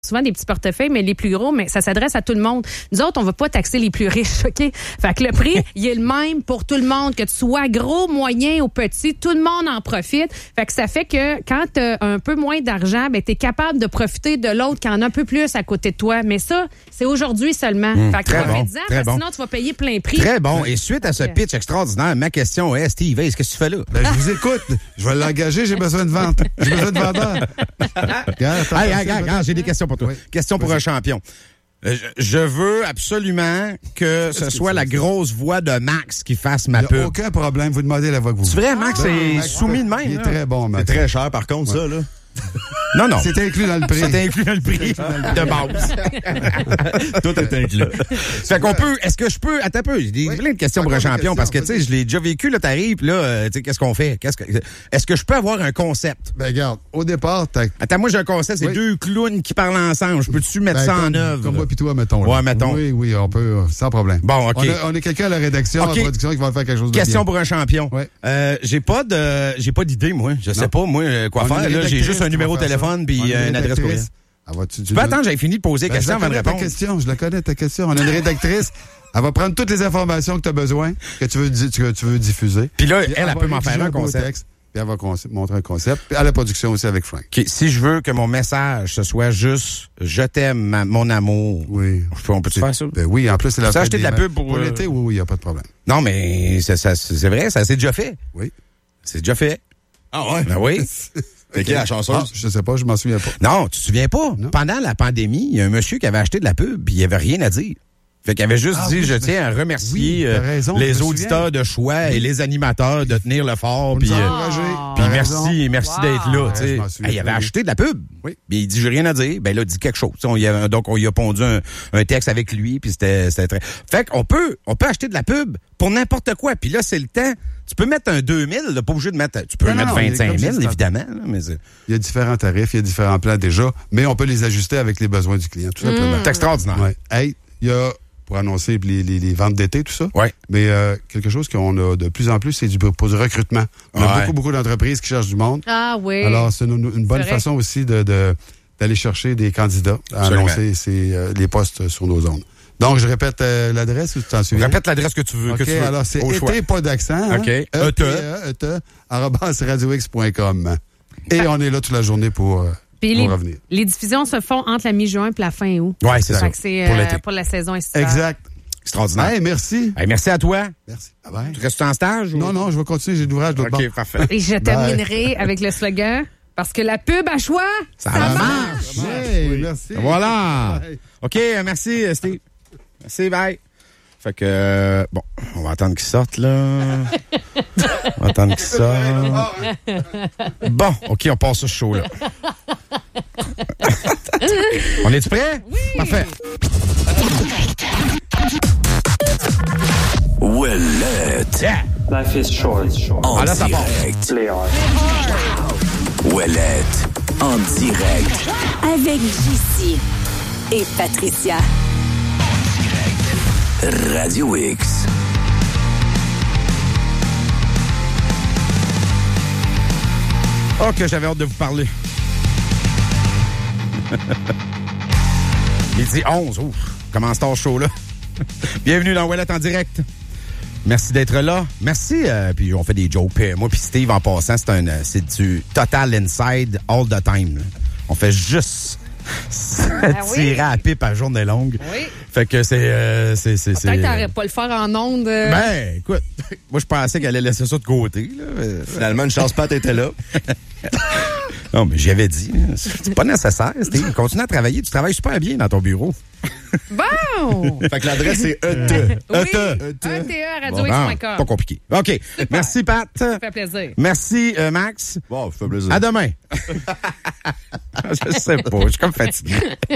souvent des petits portefeuilles, mais les plus gros, mais ça s'adresse à tout le monde. Nous autres, on ne veut pas taxer les plus riches, OK? Fait que le prix, il est le même pour tout le monde, que tu sois gros, moyen ou petit, tout le monde en profite. Fait que ça fait que quand tu as un peu moins d'argent, ben tu es capable de profiter de l'autre qui en a un peu plus à côté de toi. Mais ça, c'est aujourd'hui seulement. Fait que profite-en, parce que sinon tu vas payer plein prix. Très bon. Et suite à ce pitch extraordinaire, ma question est, Steve, qu'est-ce que tu fais là? Ben, je vous écoute. Je vais l'engager, j'ai besoin de vente. J'ai besoin de vendeur. Regarde, j'ai des questions pour toi. Oui. Question pour un champion. Je veux absolument que ce soit la grosse voix de Max qui fasse ma Il n'y a pub. aucun problème, vous demandez la voix que vous C'est voulez. vrai, Max est soumis de même. Il est là. très bon, Max. C'est très cher, par contre, ça, là. Non. C'est inclus dans le prix. C'est inclus dans le prix de base. Tout est inclus. Fait qu'on peut, est-ce que je peux, attends un peu, j'ai plein de questions pour un champion, parce que, tu sais, je l'ai déjà vécu, là, t'arrives, là, tu sais, qu'est-ce qu'on fait? Est-ce que je peux avoir un concept? Ben, regarde, au départ, Attends, moi, j'ai un concept, c'est deux clowns qui parlent ensemble. Je peux-tu mettre ça en œuvre? Comme moi pis toi, mettons. Là. Ouais, mettons. Oui, on peut, sans problème. Bon, OK. On a quelqu'un à la rédaction, à la production, qui va faire quelque chose de Question bien. pour un champion. Ouais. J'ai pas d'idée, moi. Je sais pas, moi, quoi On a faire, une là. J'ai rédactrice juste un qui numéro va de faire téléphone ça. puis On a une une adresse courriel. rédactrice. Tu peux attendre, j'avais fini de poser la question avant de répondre. Je la connais, ta question. On a une rédactrice. Elle va prendre toutes les informations que tu as besoin, que tu veux diffuser. Puis là, Puis elle va peut m'en rédiger faire un beau concept. texte, puis elle va montrer un concept. Puis à la production aussi avec Frank. OK, si je veux que mon message, ce soit juste « Je t'aime, mon amour », Oui. on peut-tu faire ça? Ben oui, en plus, c'est la Tu as fête acheté de des la mères. pub pour l'été, oui, il n'y a pas de problème. Non, mais c'est vrai, ça s'est déjà fait. Oui. C'est déjà fait. Ah ouais? Ben oui. C'est qui la Ah, chanceuse? je sais pas, je m'en souviens pas. Non, tu te souviens pas? Non. Pendant la pandémie, il y a un monsieur qui avait acheté de la pub, puis il avait rien à dire. Fait qu'il avait juste dit, oui, je tiens à remercier oui, t'as raison, je les me auditeurs souviens. de choix et les animateurs de tenir le fort. Vous Puis nous encouragez. puis T'as merci raison. d'être là. Ouais, Tu sais. je m'en souviens. Il avait Oui. acheté de la pub. Oui. Puis il dit, j'ai rien à dire. Ben là, dis quelque chose. Donc, on y a pondu un texte avec lui, puis c'était très... Fait qu'on peut acheter de la pub pour n'importe quoi. Puis là, c'est le temps. Tu peux mettre un 2000, là, pas obligé de mettre... Tu peux Non, mettre non, 25 000, comme évidemment. Là, mais c'est Il y a différents tarifs, il y a différents plans déjà, mais on peut les ajuster avec les besoins du client, tout simplement. c'est extraordinaire. Ouais. Hey, il y a, pour annoncer les ventes d'été, tout ça, Ouais. mais quelque chose qu'on a de plus en plus, c'est pour du recrutement. On a Ouais. beaucoup d'entreprises qui cherchent du monde. Ah oui. Alors, c'est une bonne vrai. façon aussi d'aller chercher des candidats à Absolument. annoncer les postes sur nos ondes. Donc, je répète l'adresse, ou tu t'en souviens? Répète l'adresse que tu veux. OK, que tu veux. alors c'est Au choix. été, pas d'accent. OK. @radiox.com. Et on est là toute la journée pour Puis revenir. les diffusions se font entre la mi-juin et la fin août. Ouais, c'est ça. Fait que c'est Pour l'été. pour la saison estivale. Exact. Extraordinaire. Hey, merci. Hey, merci à toi. Merci. Bye. Tu restes en stage? Ou... Non, je vais continuer, j'ai de l'ouvrage de l'autre OK, bord. parfait. Et je terminerai avec le slogan, parce que la pub à choix, ça marche. Hey, merci. Voilà. Bye. OK, merci, Steve. Merci, bye. Fait que, bon, on va attendre qu'il sorte, là. On va attendre qu'il sorte. Bon, OK, on passe ce show-là. On est-tu prêts? Oui. Parfait. Ouellette. Yeah. Life is short. En Ah, là, ça part. direct. Play hard. Ouellette. En direct. Avec JC et Patricia. Radio X. Oh, que j'avais hâte de vous parler. Midi 11, ouf, comment c'est show-là? Bienvenue dans Ouellette en direct. Merci d'être là. Merci. Puis on fait des jokes. Moi puis Steve, en passant, c'est du total inside all the time. Là. On fait juste tirer à la pipe à journée longue. Oui. Fait que c'est... Peut-être que t'aurais pas le faire en ondes. Ben, écoute, moi je pensais qu'elle allait laisser ça de côté. Là. Finalement, une chance Pat était là. Non, mais j'avais dit, c'est pas nécessaire, Steve. Continue à travailler. Tu travailles super bien dans ton bureau. Bon! Fait que l'adresse, c'est ET. Oui, ETE. ETE.radiox.com. Pas compliqué. OK. Merci, Pat. Ça fait plaisir. Merci, Max. Bon, ça fait plaisir. À demain. Je sais pas, je suis comme fatigué.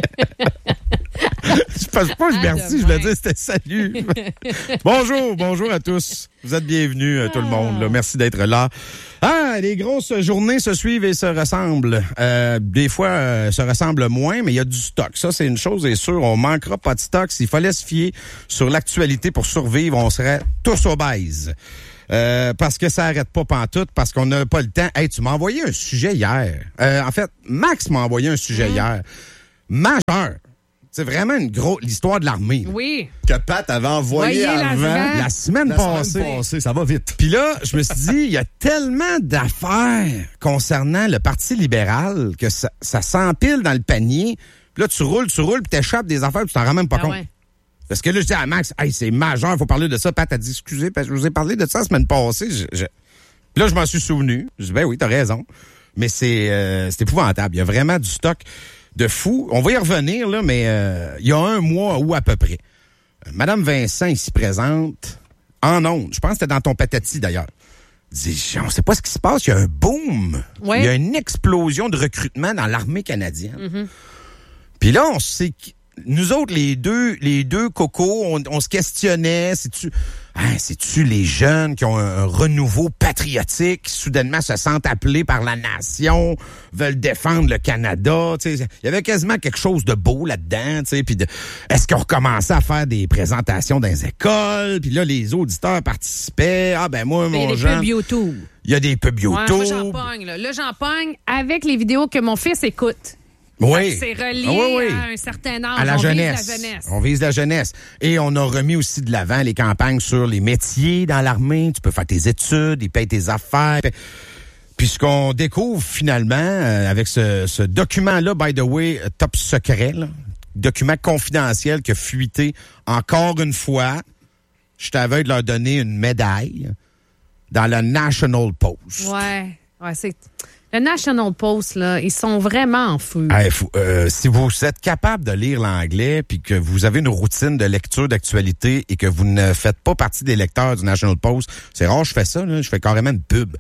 Je pense pas que merci, je voulais dire c'était salut. Bonjour à tous. Vous êtes bienvenus, tout le monde. Là. Merci d'être là. Ah, les grosses journées se suivent et se ressemblent. Des fois, se ressemblent moins, mais il y a du stock. Ça, c'est une chose est sûre. On manquera pas de stock. S'il fallait se fier sur l'actualité pour survivre, on serait tous obèses. Parce que ça arrête pas pantoute, parce qu'on n'a pas le temps. Hey, tu m'as envoyé un sujet hier. En fait, Max m'a envoyé un sujet hier. majeur. C'est vraiment l'histoire de l'armée. Là. Oui. Que Pat avait envoyé avant. La semaine passée. Ça va vite. Puis là, je me suis dit, il y a tellement d'affaires concernant le Parti libéral que ça s'empile dans le panier. Puis là, tu roules, puis t'échappes des affaires, puis tu t'en rends même pas compte. Ouais. Parce que là, je dis à Max, hey, c'est majeur, il faut parler de ça. Pat a dit, excusez, parce que je vous ai parlé de ça la semaine passée. Puis là, je m'en suis souvenu. Je dis, ben oui, t'as raison. Mais c'est épouvantable. Il y a vraiment du stock de fou. On va y revenir, là, mais il y a un mois ou à peu près. Madame Vincent, ici présente, en ondes. Je pense que c'était dans ton patati, d'ailleurs. Dit, on sait pas ce qui se passe. Il y a un boom. Ouais. Il y a une explosion de recrutement dans l'armée canadienne. Mm-hmm. Puis là, on sait... Nous autres, les deux cocos, on se questionnait, c'est-tu les jeunes qui ont un renouveau patriotique, qui soudainement se sentent appelés par la nation, veulent défendre le Canada, tu sais. Il y avait quasiment quelque chose de beau là-dedans, tu sais, puis est-ce qu'on recommençait à faire des présentations dans les écoles, puis là, les auditeurs participaient, ah ben moi, mon jeune... Il y a des pubs YouTube. Il y a des pubs YouTube. Ouais, moi, j'en pogne, là. Là, j'en pogne avec les vidéos que mon fils écoute. Oui. C'est relié à un certain âge. À la on jeunesse. vise la jeunesse. On vise la jeunesse. Et on a remis aussi de l'avant les campagnes sur les métiers dans l'armée. Tu peux faire tes études, ils payent tes affaires. Puis ce qu'on découvre finalement avec ce document-là, by the way, top secret, là, document confidentiel qui a fuité encore une fois. Je t'avais de leur donner une médaille dans le National Post. Ouais, c'est... Le National Post, là, ils sont vraiment en feu. Si vous êtes capable de lire l'anglais puis que vous avez une routine de lecture d'actualité et que vous ne faites pas partie des lecteurs du National Post, c'est rare, je fais ça, là, je fais carrément une pub.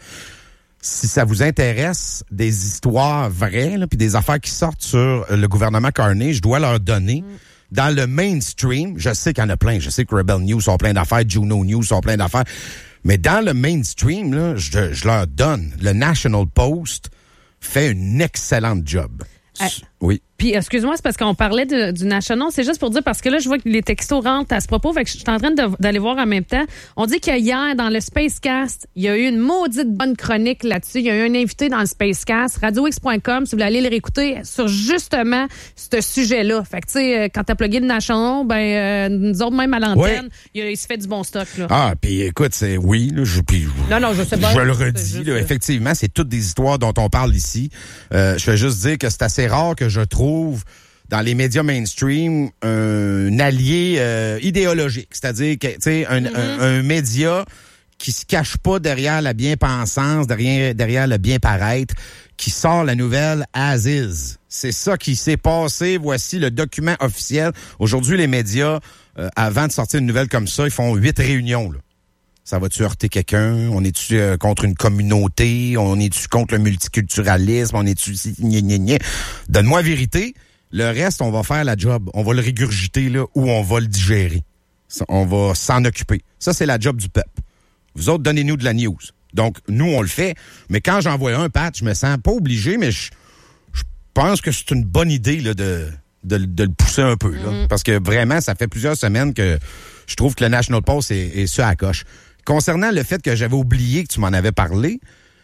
Si ça vous intéresse des histoires vraies puis des affaires qui sortent sur le gouvernement Carney, je dois leur donner dans le mainstream. Je sais qu'il y en a plein. Je sais que Rebel News sont plein d'affaires, Juno News sont plein d'affaires. Mais dans le mainstream, là, je leur donne. Le National Post fait une excellente job. Oui. Puis, excuse-moi, c'est parce qu'on parlait du National. C'est juste pour dire, parce que là, je vois que les textos rentrent à ce propos. Fait que je suis en train d'aller voir en même temps. On dit que hier, dans le Spacecast, il y a eu une maudite bonne chronique là-dessus. Il y a eu un invité dans le Spacecast, radiox.com, si vous voulez aller le réécouter, sur justement ce sujet-là. Fait que, tu sais, quand t'as plugué le National, nous autres, même à l'antenne, il se fait du bon stock, là. Ah, puis écoute, c'est oui, là, Non, je sais pas. Je le redis, là, effectivement, c'est toutes des histoires dont on parle ici. Je vais juste dire que c'est assez rare que je trouve dans les médias mainstream un allié idéologique, c'est-à-dire que tu sais un média qui se cache pas derrière la bien-pensance, derrière le bien-paraître, qui sort la nouvelle as is. C'est ça qui s'est passé. Voici le document officiel. Aujourd'hui, les médias, avant de sortir une nouvelle comme ça, ils font 8 réunions, là. Ça va-tu heurter quelqu'un? On est-tu contre une communauté? On est-tu contre le multiculturalisme? On est-tu... Donne-moi la vérité. Le reste, on va faire la job. On va le régurgiter là ou on va le digérer. Ça, on va s'en occuper. Ça, c'est la job du peuple. Vous autres, donnez-nous de la news. Donc, nous, on le fait. Mais quand j'envoie un Pat, je me sens pas obligé, mais je pense que c'est une bonne idée là, de le pousser un peu. Là, parce que vraiment, ça fait plusieurs semaines que je trouve que le National Post est ça à coche. Concernant le fait que j'avais oublié que tu m'en avais parlé,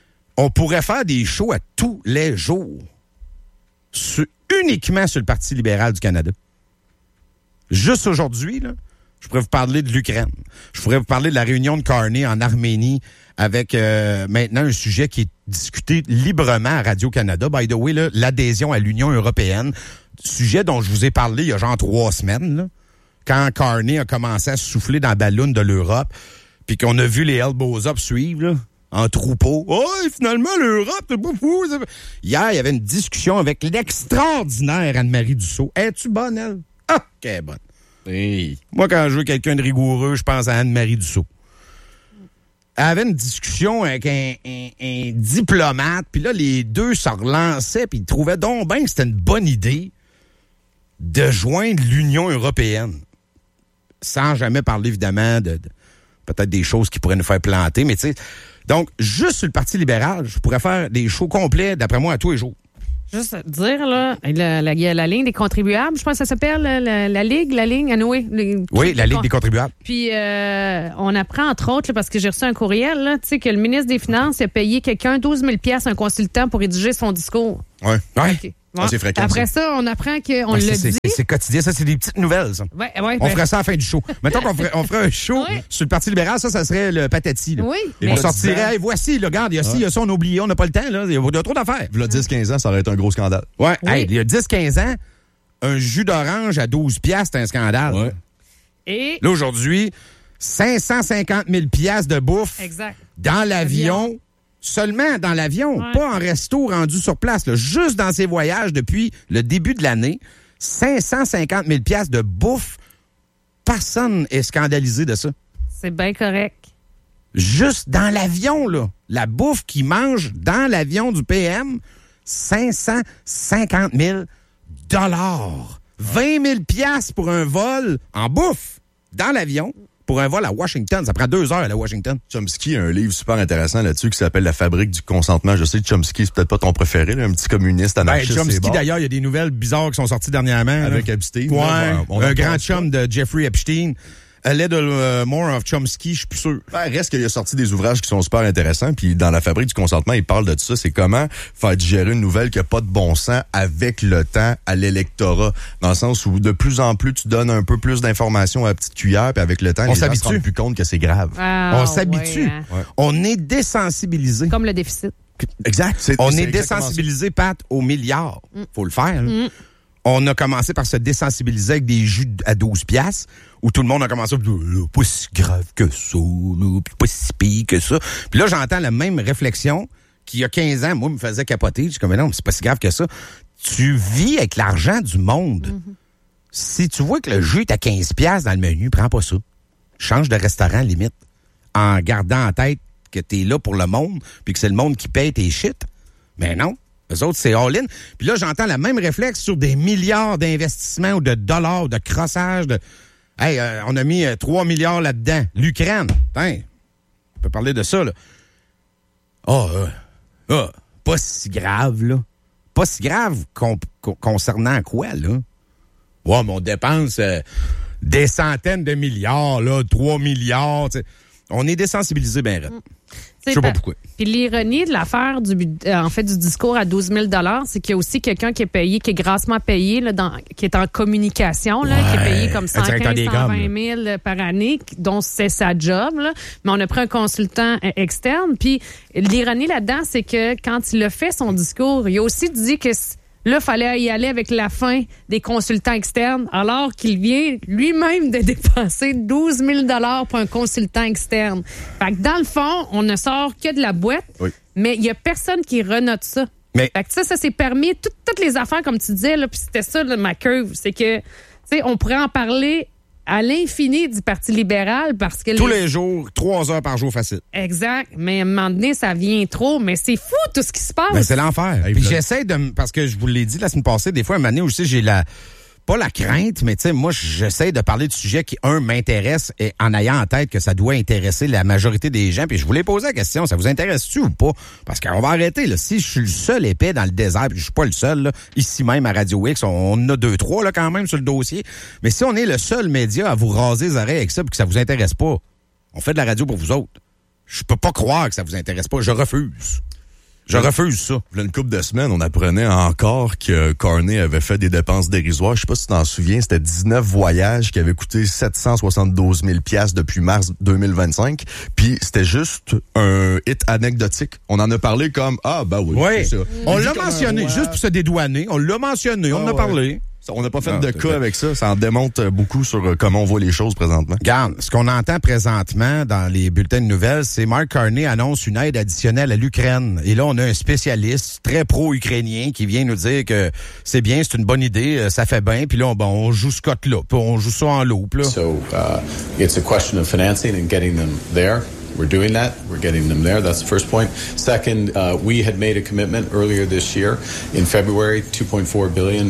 on pourrait faire des shows à tous les jours. Uniquement sur le Parti libéral du Canada. Juste aujourd'hui, là, je pourrais vous parler de l'Ukraine. Je pourrais vous parler de la réunion de Carney en Arménie avec maintenant un sujet qui est discuté librement à Radio-Canada. By the way, là, l'adhésion à l'Union européenne. Sujet dont je vous ai parlé il y a genre 3 semaines, là, quand Carney a commencé à souffler dans la balloune de l'Europe. Puis qu'on a vu les elbows up suivre, là, en troupeau. Oh, finalement, l'Europe, c'est pas fou. Hier, il y avait une discussion avec l'extraordinaire Anne-Marie Dussault. Es-tu bonne, elle? Ah, qu'elle est bonne. Hey. Moi, quand je veux quelqu'un de rigoureux, je pense à Anne-Marie Dussault. Elle avait une discussion avec un diplomate, puis là, les deux se relançaient, puis ils trouvaient donc bien que c'était une bonne idée de joindre l'Union européenne. Sans jamais parler, évidemment, de peut-être des choses qui pourraient nous faire planter, mais tu sais. Donc, juste sur le Parti libéral, je pourrais faire des shows complets, d'après moi, à tous les jours. Juste dire, là, la ligne des contribuables, je pense que ça s'appelle la ligne, anyway. Oui, la Ligue des contribuables. Puis, on apprend, entre autres, là, parce que j'ai reçu un courriel, là, tu sais, que le ministre des Finances a payé quelqu'un 12 000 $, un consultant, pour rédiger son discours. Ouais. OK. Bon. C'est fréquent. Après ça, on apprend qu'on l'a dit. C'est quotidien, ça, c'est des petites nouvelles, ça. Ouais, on ferait ça à la fin du show. Mettons qu'on ferait un show sur le Parti libéral, ça serait le patati. Là. Oui. Et on sortirait, voici, là, regarde, il y a ça, on a oublié, on n'a pas le temps, là, il y a trop d'affaires. Il y a 10-15 ans, ça aurait été un gros scandale. Ouais, Oui. hey, il y a 10-15 ans, un jus d'orange à 12$, c'est un scandale. Ouais. Et... Là, aujourd'hui, 550 000 $ de bouffe Exact. dans l'avion. Seulement dans l'avion, pas en resto rendu sur place. Là. Juste dans ses voyages depuis le début de l'année, 550 000 $ de bouffe. Personne est scandalisé de ça. C'est bien correct. Juste dans l'avion, là. La bouffe qu'ils mangent dans l'avion du PM, 550 000 $. 20 000 $ pour un vol en bouffe dans l'avion. Pour un vol à Washington, ça prend 2 heures à Washington. Chomsky a un livre super intéressant là-dessus qui s'appelle La fabrique du consentement. Je sais que Chomsky, c'est peut-être pas ton préféré, là, un petit communiste anarchiste. Chomsky, d'ailleurs, il y a des nouvelles bizarres qui sont sorties dernièrement. Avec Epstein. Ouais, un grand ça. chum de Jeffrey Epstein. A Little More of Chomsky, je suis plus sûr. Reste qu'il a sorti des ouvrages qui sont super intéressants, puis dans La fabrique du consentement, il parle de ça. C'est comment faire digérer une nouvelle qui a pas de bon sens avec le temps à l'électorat. Dans le sens où de plus en plus, tu donnes un peu plus d'informations à la petite cuillère, puis avec le temps, les gens se rendent plus compte que c'est grave. Ah, on s'habitue. Ouais, hein. Ouais. On est désensibilisé. Comme le déficit. Exact. On est désensibilisé, Pat, aux milliards. Faut le faire. On a commencé par se désensibiliser avec des jus à 12$, où tout le monde a commencé à dire, pas si grave que ça, là, pas si pire que ça. Puis là, j'entends la même réflexion qui, il y a 15 ans, moi, me faisait capoter. Je suis comme, mais non, c'est pas si grave que ça. Tu vis avec l'argent du monde. Si tu vois que le jus est à 15$ dans le menu, prends pas ça. Change de restaurant, limite, en gardant en tête que t'es là pour le monde, puis que c'est le monde qui paye tes shit. Mais non. Eux autres, c'est all-in. Puis là, j'entends la même réflexe sur des milliards d'investissements ou de dollars, de crossage. Hey, on a mis 3 milliards là-dedans. L'Ukraine. Hein, on peut parler de ça, là. Pas si grave, là. Pas si grave concernant quoi, là? Ouais, mais on dépense des centaines de milliards, là, 3 milliards. T'sais. On est désensibilisé, ben raide. Je sais pas pourquoi. Puis l'ironie de l'affaire du discours à 12 000 $, c'est qu'il y a aussi quelqu'un qui est payé, qui est grassement payé, là, qui est en communication, là, qui est payé comme 115 120 000 par année, dont c'est sa job. Là. Mais on a pris un consultant externe. Puis l'ironie là-dedans, c'est que quand il a fait son discours, il a aussi dit que là, il fallait y aller avec la fin des consultants externes, alors qu'il vient lui-même de dépenser 12 000 $ pour un consultant externe. Fait que dans le fond, on ne sort que de la boîte, mais il n'y a personne qui renote ça. Mais fait que ça s'est permis, toutes les affaires, comme tu disais, là, puis c'était ça, là, ma curve, c'est que, tu sais, on pourrait en parler à l'infini du Parti libéral parce que... Tous les jours, 3 heures par jour facile. Exact. Mais à un moment donné, ça vient trop. Mais c'est fou tout ce qui se passe. Ben, c'est l'enfer. Puis j'essaie de... Parce que je vous l'ai dit la semaine passée, des fois, à un moment donné aussi, j'ai pas la crainte, mais tu sais, moi, j'essaie de parler de sujets qui, m'intéressent et en ayant en tête que ça doit intéresser la majorité des gens. Puis je voulais poser la question, ça vous intéresse-tu ou pas? Parce qu'on va arrêter, là. Si je suis le seul épais dans le désert, puis je suis pas le seul, là, ici même à Radio X, on en a 2-3, là, quand même, sur le dossier. Mais si on est le seul média à vous raser les oreilles avec ça puis que ça vous intéresse pas, on fait de la radio pour vous autres. Je peux pas croire que ça vous intéresse pas. Je refuse. Je refuse ça. Il y a une couple de semaines, on apprenait encore que Carney avait fait des dépenses dérisoires. Je sais pas si tu t'en souviens, c'était 19 voyages qui avaient coûté 772 000 $ depuis mars 2025. Puis c'était juste un hit anecdotique. On en a parlé comme, oui. C'est ça. On l'a mentionné, juste pour se dédouaner. On l'a mentionné, on en a parlé. On n'a pas fait de cas avec ça. Ça en démontre beaucoup sur comment on voit les choses présentement. Regarde, ce qu'on entend présentement dans les bulletins de nouvelles, c'est Mark Carney annonce une aide additionnelle à l'Ukraine. Et là, on a un spécialiste très pro-ukrainien qui vient nous dire que c'est bien, c'est une bonne idée, ça fait bien. Puis là, on joue ce cote-là, puis on joue ça en loupe. Là. So it's a question of financing and getting them there. We're doing that. We're getting them there. That's the first point. Second, we had made a commitment earlier this year in February, $2.4 billion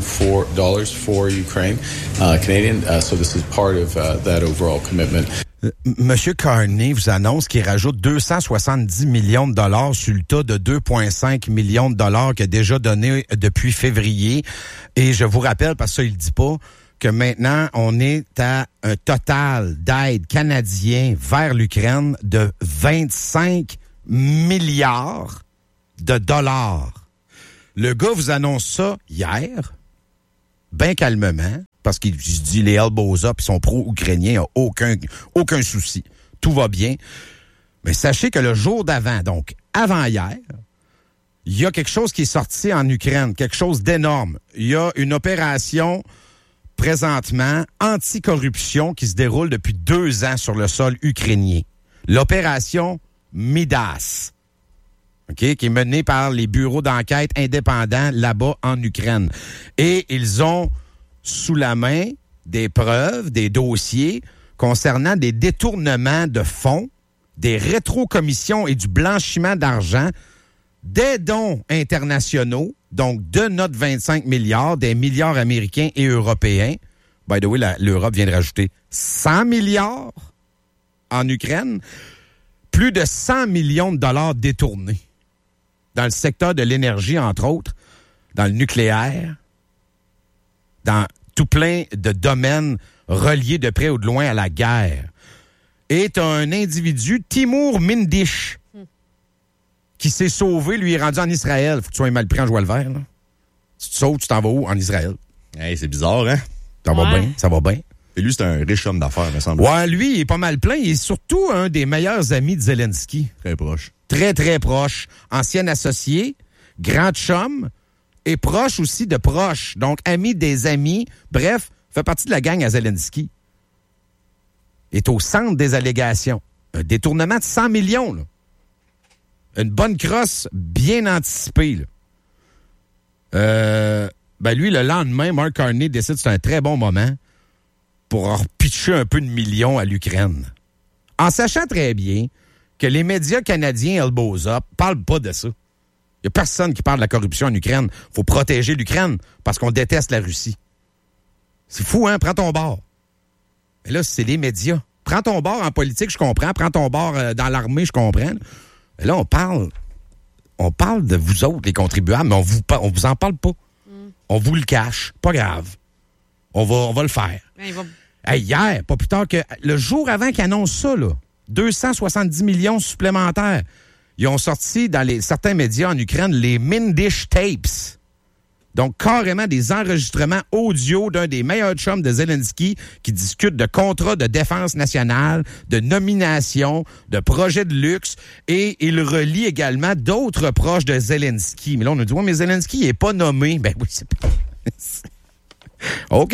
for Ukraine, Canadian. So this is part of that overall commitment. Monsieur Carney vous annonce qu'il rajoute 270 millions de dollars sur le tas de 2,5 millions de dollars qu'il a déjà donné depuis février. Et je vous rappelle, parce que ça, il le dit pas, que maintenant, on est à un total d'aide canadien vers l'Ukraine de 25 milliards de dollars. Le gars vous annonce ça hier, bien calmement, parce qu'il se dit les elbows up, ils sont pro-ukrainiens, il n'y a aucun souci. Tout va bien. Mais sachez que le jour d'avant, donc avant hier, il y a quelque chose qui est sorti en Ukraine, quelque chose d'énorme. Il y a une opération présentement anticorruption qui se déroule depuis 2 ans sur le sol ukrainien. L'opération Midas, okay, qui est menée par les bureaux d'enquête indépendants là-bas en Ukraine. Et ils ont sous la main des preuves, des dossiers concernant des détournements de fonds, des rétrocommissions et du blanchiment d'argent, des dons internationaux, donc de notre 25 milliards, des milliards américains et européens. By the way, l'Europe vient de rajouter 100 milliards en Ukraine. Plus de 100 millions de dollars détournés dans le secteur de l'énergie, entre autres, dans le nucléaire, dans tout plein de domaines reliés de près ou de loin à la guerre. Et t'as un individu, Timur Mindish, qui s'est sauvé, lui est rendu en Israël. Faut que tu sois mal pris en joie le vert, là. Tu te sauves, tu t'en vas où? En Israël. Hey, c'est bizarre, hein? Ça va bien, ça va bien. Et lui, c'est un riche homme d'affaires, me semble. Ouais, lui, il est pas mal plein. Il est surtout un des meilleurs amis de Zelensky. Très proche. Très, très proche. Ancien associé, grand chum, et proche aussi de proches. Donc, ami des amis. Bref, fait partie de la gang à Zelensky. Est au centre des allégations. Un détournement de 100 millions, là. Une bonne crosse bien anticipée, là. Lui, le lendemain, Mark Carney décide que c'est un très bon moment pour repitcher un peu de millions à l'Ukraine. En sachant très bien que les médias canadiens Elbows Up parlent pas de ça. Il n'y a personne qui parle de la corruption en Ukraine. Il faut protéger l'Ukraine parce qu'on déteste la Russie. C'est fou, hein? Prends ton bord. Mais là, c'est les médias. Prends ton bord en politique, je comprends. Prends ton bord dans l'armée, je comprends. Mais là, on parle de vous autres, les contribuables, mais on vous en parle pas. On vous le cache. Pas grave. On va le faire. Hey, hier, pas plus tard que le jour avant qu'ils annoncent ça, là, 270 millions supplémentaires. Ils ont sorti dans certains médias en Ukraine les Mindish Tapes. Donc, carrément des enregistrements audio d'un des meilleurs chums de Zelensky qui discute de contrats de défense nationale, de nomination, de projets de luxe. Et il relie également d'autres proches de Zelensky. Mais là, on a dit, ouais, mais Zelensky, il n'est pas nommé. Ben oui, c'est pas... OK.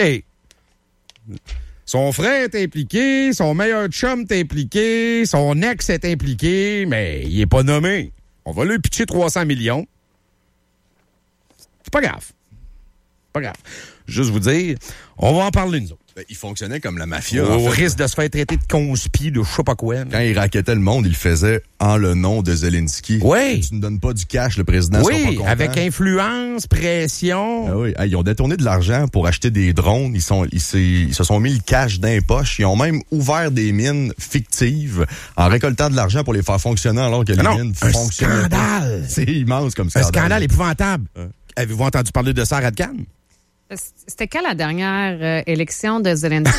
Son frère est impliqué, son meilleur chum est impliqué, son ex est impliqué, mais il n'est pas nommé. On va lui pitcher 300 millions. C'est pas grave. Pas grave. Juste vous dire, on va en parler, nous autres. Il fonctionnait comme la mafia. Au risque de se faire traiter de conspi, de je sais pas quoi. Quand il rackettait le monde, il le faisait en le nom de Zelensky. Oui. Tu ne donnes pas du cash, le président sera pas content. Avec influence, pression. Ah oui. Ils ont détourné de l'argent pour acheter des drones. Ils se sont mis le cash dans les poches. Ils ont même ouvert des mines fictives en récoltant de l'argent pour les faire fonctionner alors que les mines fonctionnent. Un scandale! C'est immense comme ça. Un scandale épouvantable. Avez-vous entendu parler de ça à Radcan? C'était quand la dernière élection de Zelensky?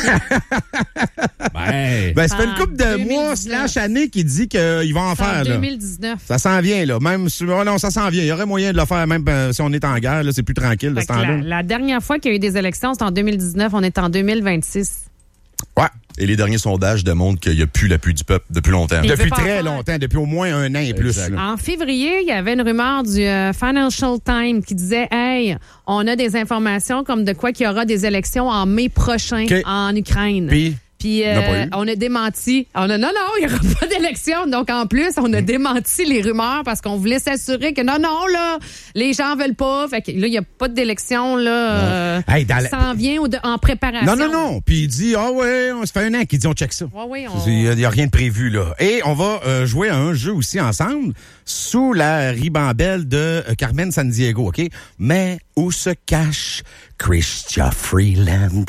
Ça fait une couple de mois / année qui dit qu'il va en faire. 2019. Là. Ça s'en vient, là. Même si, non, ça s'en vient. Il y aurait moyen de le faire, même si on est en guerre. Là, c'est plus tranquille de ce temps-là. La dernière fois qu'il y a eu des élections, c'était en 2019. On est en 2026. Ouais. Et les derniers sondages démontrent qu'il n'y a plus l'appui du peuple depuis longtemps. Depuis très longtemps, depuis au moins 1 an et plus. En février, il y avait une rumeur du Financial Times qui disait « Hey, on a des informations comme de quoi qu'il y aura des élections en mai prochain en Ukraine. » Puis on a démenti. Non, il n'y aura pas d'élection. Donc, en plus, on a démenti les rumeurs parce qu'on voulait s'assurer que non, là, les gens veulent pas. Fait que là, il n'y a pas d'élection, là. Ça en vient en préparation. Non. Puis il dit, on se fait 1 an qu'il dit, on check ça. Oui, il n'y a rien de prévu, là. Et on va jouer à un jeu aussi ensemble sous la ribambelle de Carmen Sandiego, OK? Mais où se cache Chrystia Freeland?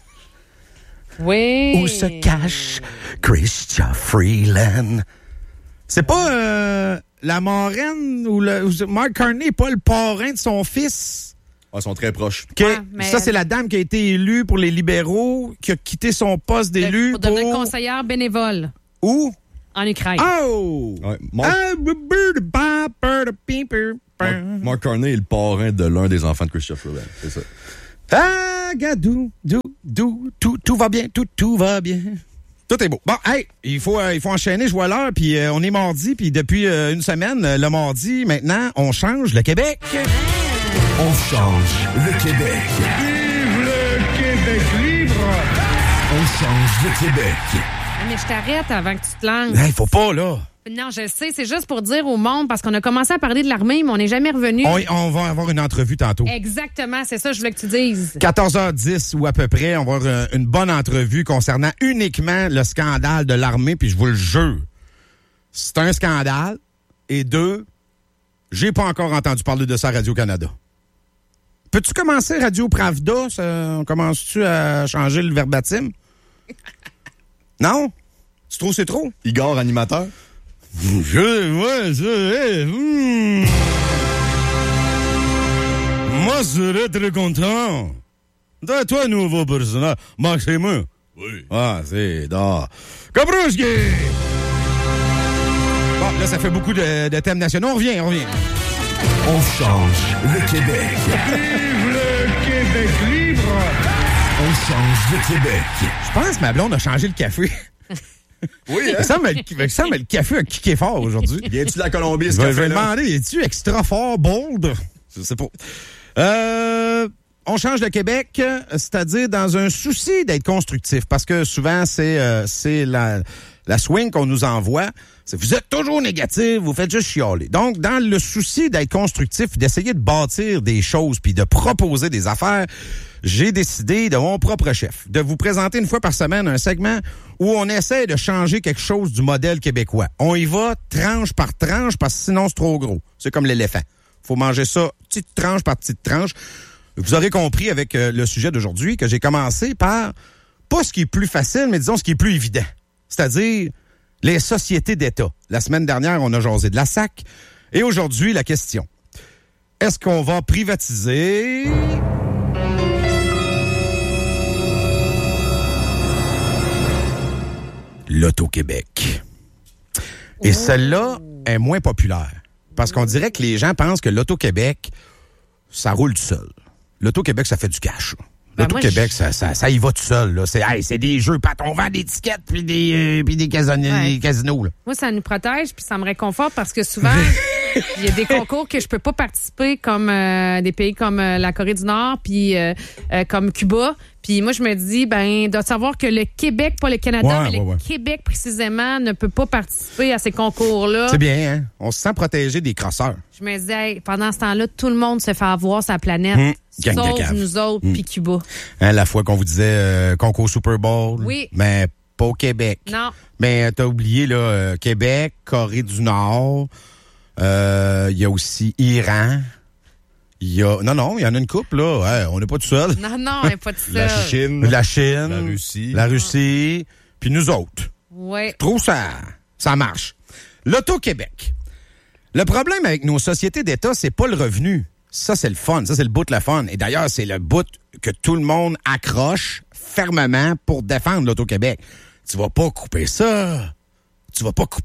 Oui. Où se cache Chrystia Freeland? C'est pas la marraine ou Mark Carney n'est pas le parrain de son fils? Ils sont très proches. Ça, c'est la dame qui a été élue pour les libéraux, qui a quitté son poste d'élu pour devenir conseillère bénévole. Où? En Ukraine. Oh! Ouais, Mark Carney est le parrain de l'un des enfants de Christopher Wren. C'est ça. Ah, gadou, tout va bien, tout va bien. Tout est beau. Bon, hey, il faut enchaîner, je vois l'heure, puis on est mardi, puis depuis une semaine, le mardi, maintenant, on change le Québec. On change le Québec. Vive le Québec libre! On change le Québec. Mais je t'arrête avant que tu te lances. Il faut pas, là. Non, je sais, c'est juste pour dire au monde, parce qu'on a commencé à parler de l'armée, mais on n'est jamais revenu. On va avoir une entrevue tantôt. Exactement, c'est ça que je voulais que tu dises. 14h10 ou à peu près, on va avoir une bonne entrevue concernant uniquement le scandale de l'armée, puis je vous le jure, c'est un scandale. Et 2, j'ai pas encore entendu parler de ça à Radio-Canada. Peux-tu commencer Radio Pravda? Commences-tu à changer le verbatim? Non? Tu trouves que c'est trop? Igor, animateur? Moi, je serais très content. Toi, nouveau personnage. Max et moi. Oui. Ah, c'est d'or. Kabrouski! Bon, là, ça fait beaucoup de thèmes nationaux. On revient. On change le Québec. Vive le Québec libre! On change le Québec. Je pense que ma blonde a changé le café. Oui, hein? Ça, mais le café a kické fort aujourd'hui. Viens-tu de la Colombie, ce Je vais café-là? demander, es-tu extra fort, bold? Je sais pas. On change le Québec, c'est-à-dire dans un souci d'être constructif, parce que souvent, c'est la swing qu'on nous envoie. Vous êtes toujours négatif, vous faites juste chialer. Donc, dans le souci d'être constructif, d'essayer de bâtir des choses puis de proposer des affaires, j'ai décidé de mon propre chef de vous présenter une fois par semaine un segment où on essaie de changer quelque chose du modèle québécois. On y va tranche par tranche parce que sinon c'est trop gros. C'est comme l'éléphant. Faut manger ça petite tranche par petite tranche. Vous aurez compris avec le sujet d'aujourd'hui que j'ai commencé par pas ce qui est plus facile, mais disons ce qui est plus évident. C'est-à-dire les sociétés d'État. La semaine dernière, on a jasé de la SAC. Et aujourd'hui, la question. Est-ce qu'on va privatiser l'Auto-Québec? Et celle-là est moins populaire. Parce qu'on dirait que les gens pensent que l'Auto-Québec, ça roule tout seul. L'Auto-Québec, ça fait du cash. L'Auto-Québec, ça y va tout seul. Là. C'est des jeux, Pat. On vend des tickets puis des casinos. Là. Moi, ça nous protège puis ça me réconforte parce que souvent, il y a des concours que je peux pas participer comme des pays comme la Corée du Nord puis comme Cuba. Puis moi, je me dis, de savoir que le Québec, pas le Canada, mais le Québec précisément, ne peut pas participer à ces concours-là. C'est bien, hein? On se sent protégé des crosseurs. Je me dis, pendant ce temps-là, tout le monde se fait avoir sa planète. Sauf nous autres, puis Cuba. Hein, la fois qu'on vous disait concours Super Bowl. Oui. Mais pas au Québec. Non. Mais t'as oublié, là, Québec, Corée du Nord. Il y a aussi Iran. Il y en a une couple, là. Ouais, on n'est pas tout seul. Non, on n'est pas tout seul. La Chine. La Russie. Puis nous autres. Oui. Je trouve ça marche. L'Auto-Québec. Le problème avec nos sociétés d'État, c'est pas le revenu. Ça, c'est le fun. Ça, c'est le bout de la fun. Et d'ailleurs, c'est le bout que tout le monde accroche fermement pour défendre l'Auto-Québec. Tu vas pas couper ça. Tu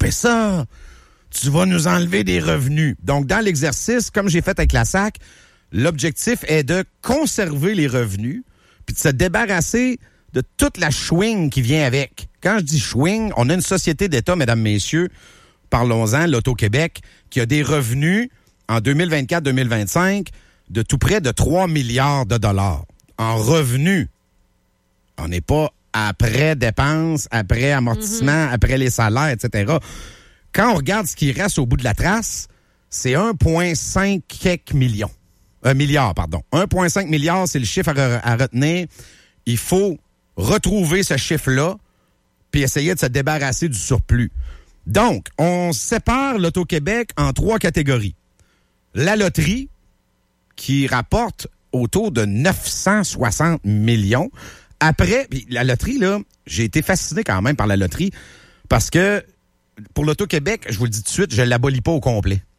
vas nous enlever des revenus. Donc, dans l'exercice, comme j'ai fait avec la SAC, l'objectif est de conserver les revenus puis de se débarrasser de toute la chewing qui vient avec. Quand je dis chewing, on a une société d'État, mesdames, messieurs, parlons-en, l'Auto-Québec, qui a des revenus en 2024-2025 de tout près de 3 milliards de dollars en revenus. On n'est pas après dépenses, après amortissement, après les salaires, etc. Quand on regarde ce qui reste au bout de la trace, c'est 1,5 milliard. 1,5 milliard, c'est le chiffre à retenir. Il faut retrouver ce chiffre-là puis essayer de se débarrasser du surplus. Donc, on sépare l'Auto-Québec en 3 catégories. La loterie, qui rapporte autour de 960 millions. Après, la loterie, là, j'ai été fasciné quand même par la loterie parce que pour l'Auto-Québec, je vous le dis tout de suite, je l'abolis pas au complet.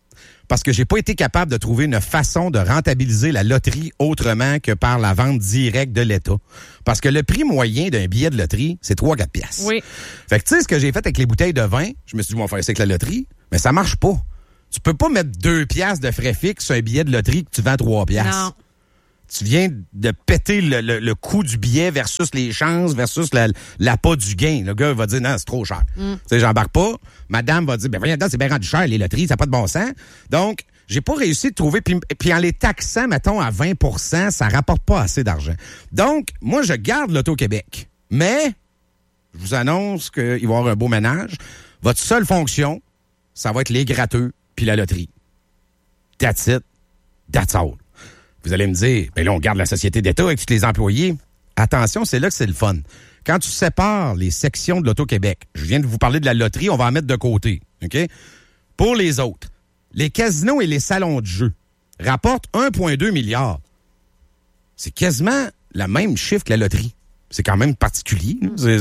parce que j'ai pas été capable de trouver une façon de rentabiliser la loterie autrement que par la vente directe de l'État. Parce que le prix moyen d'un billet de loterie, c'est 3-4 piastres. Oui. Fait que tu sais, ce que j'ai fait avec les bouteilles de vin, je me suis dit, on va faire ça avec la loterie, mais ça marche pas. Tu peux pas mettre 2 piastres de frais fixes sur un billet de loterie que tu vends 3 piastres. Non. Tu viens de péter le coût du billet versus les chances versus l'appât du gain. Le gars va dire, non, c'est trop cher. Tu sais, j'embarque pas. Madame va dire, ben voyons, c'est bien rendu cher, les loteries, ça n'a pas de bon sens. Donc, j'ai pas réussi de trouver, puis en les taxant, mettons, à 20 %, ça rapporte pas assez d'argent. Donc, moi, je garde l'Auto-Québec. Mais, je vous annonce qu'il va y avoir un beau ménage. Votre seule fonction, ça va être les gratteux puis la loterie. That's it. That's all. Vous allez me dire, ben là, on garde la société d'État avec tous les employés. Attention, c'est là que c'est le fun. Quand tu sépares les sections de l'Auto-Québec, je viens de vous parler de la loterie, on va en mettre de côté. OK? Pour les autres, les casinos et les salons de jeu rapportent 1,2 milliard. C'est quasiment le même chiffre que la loterie. C'est quand même particulier.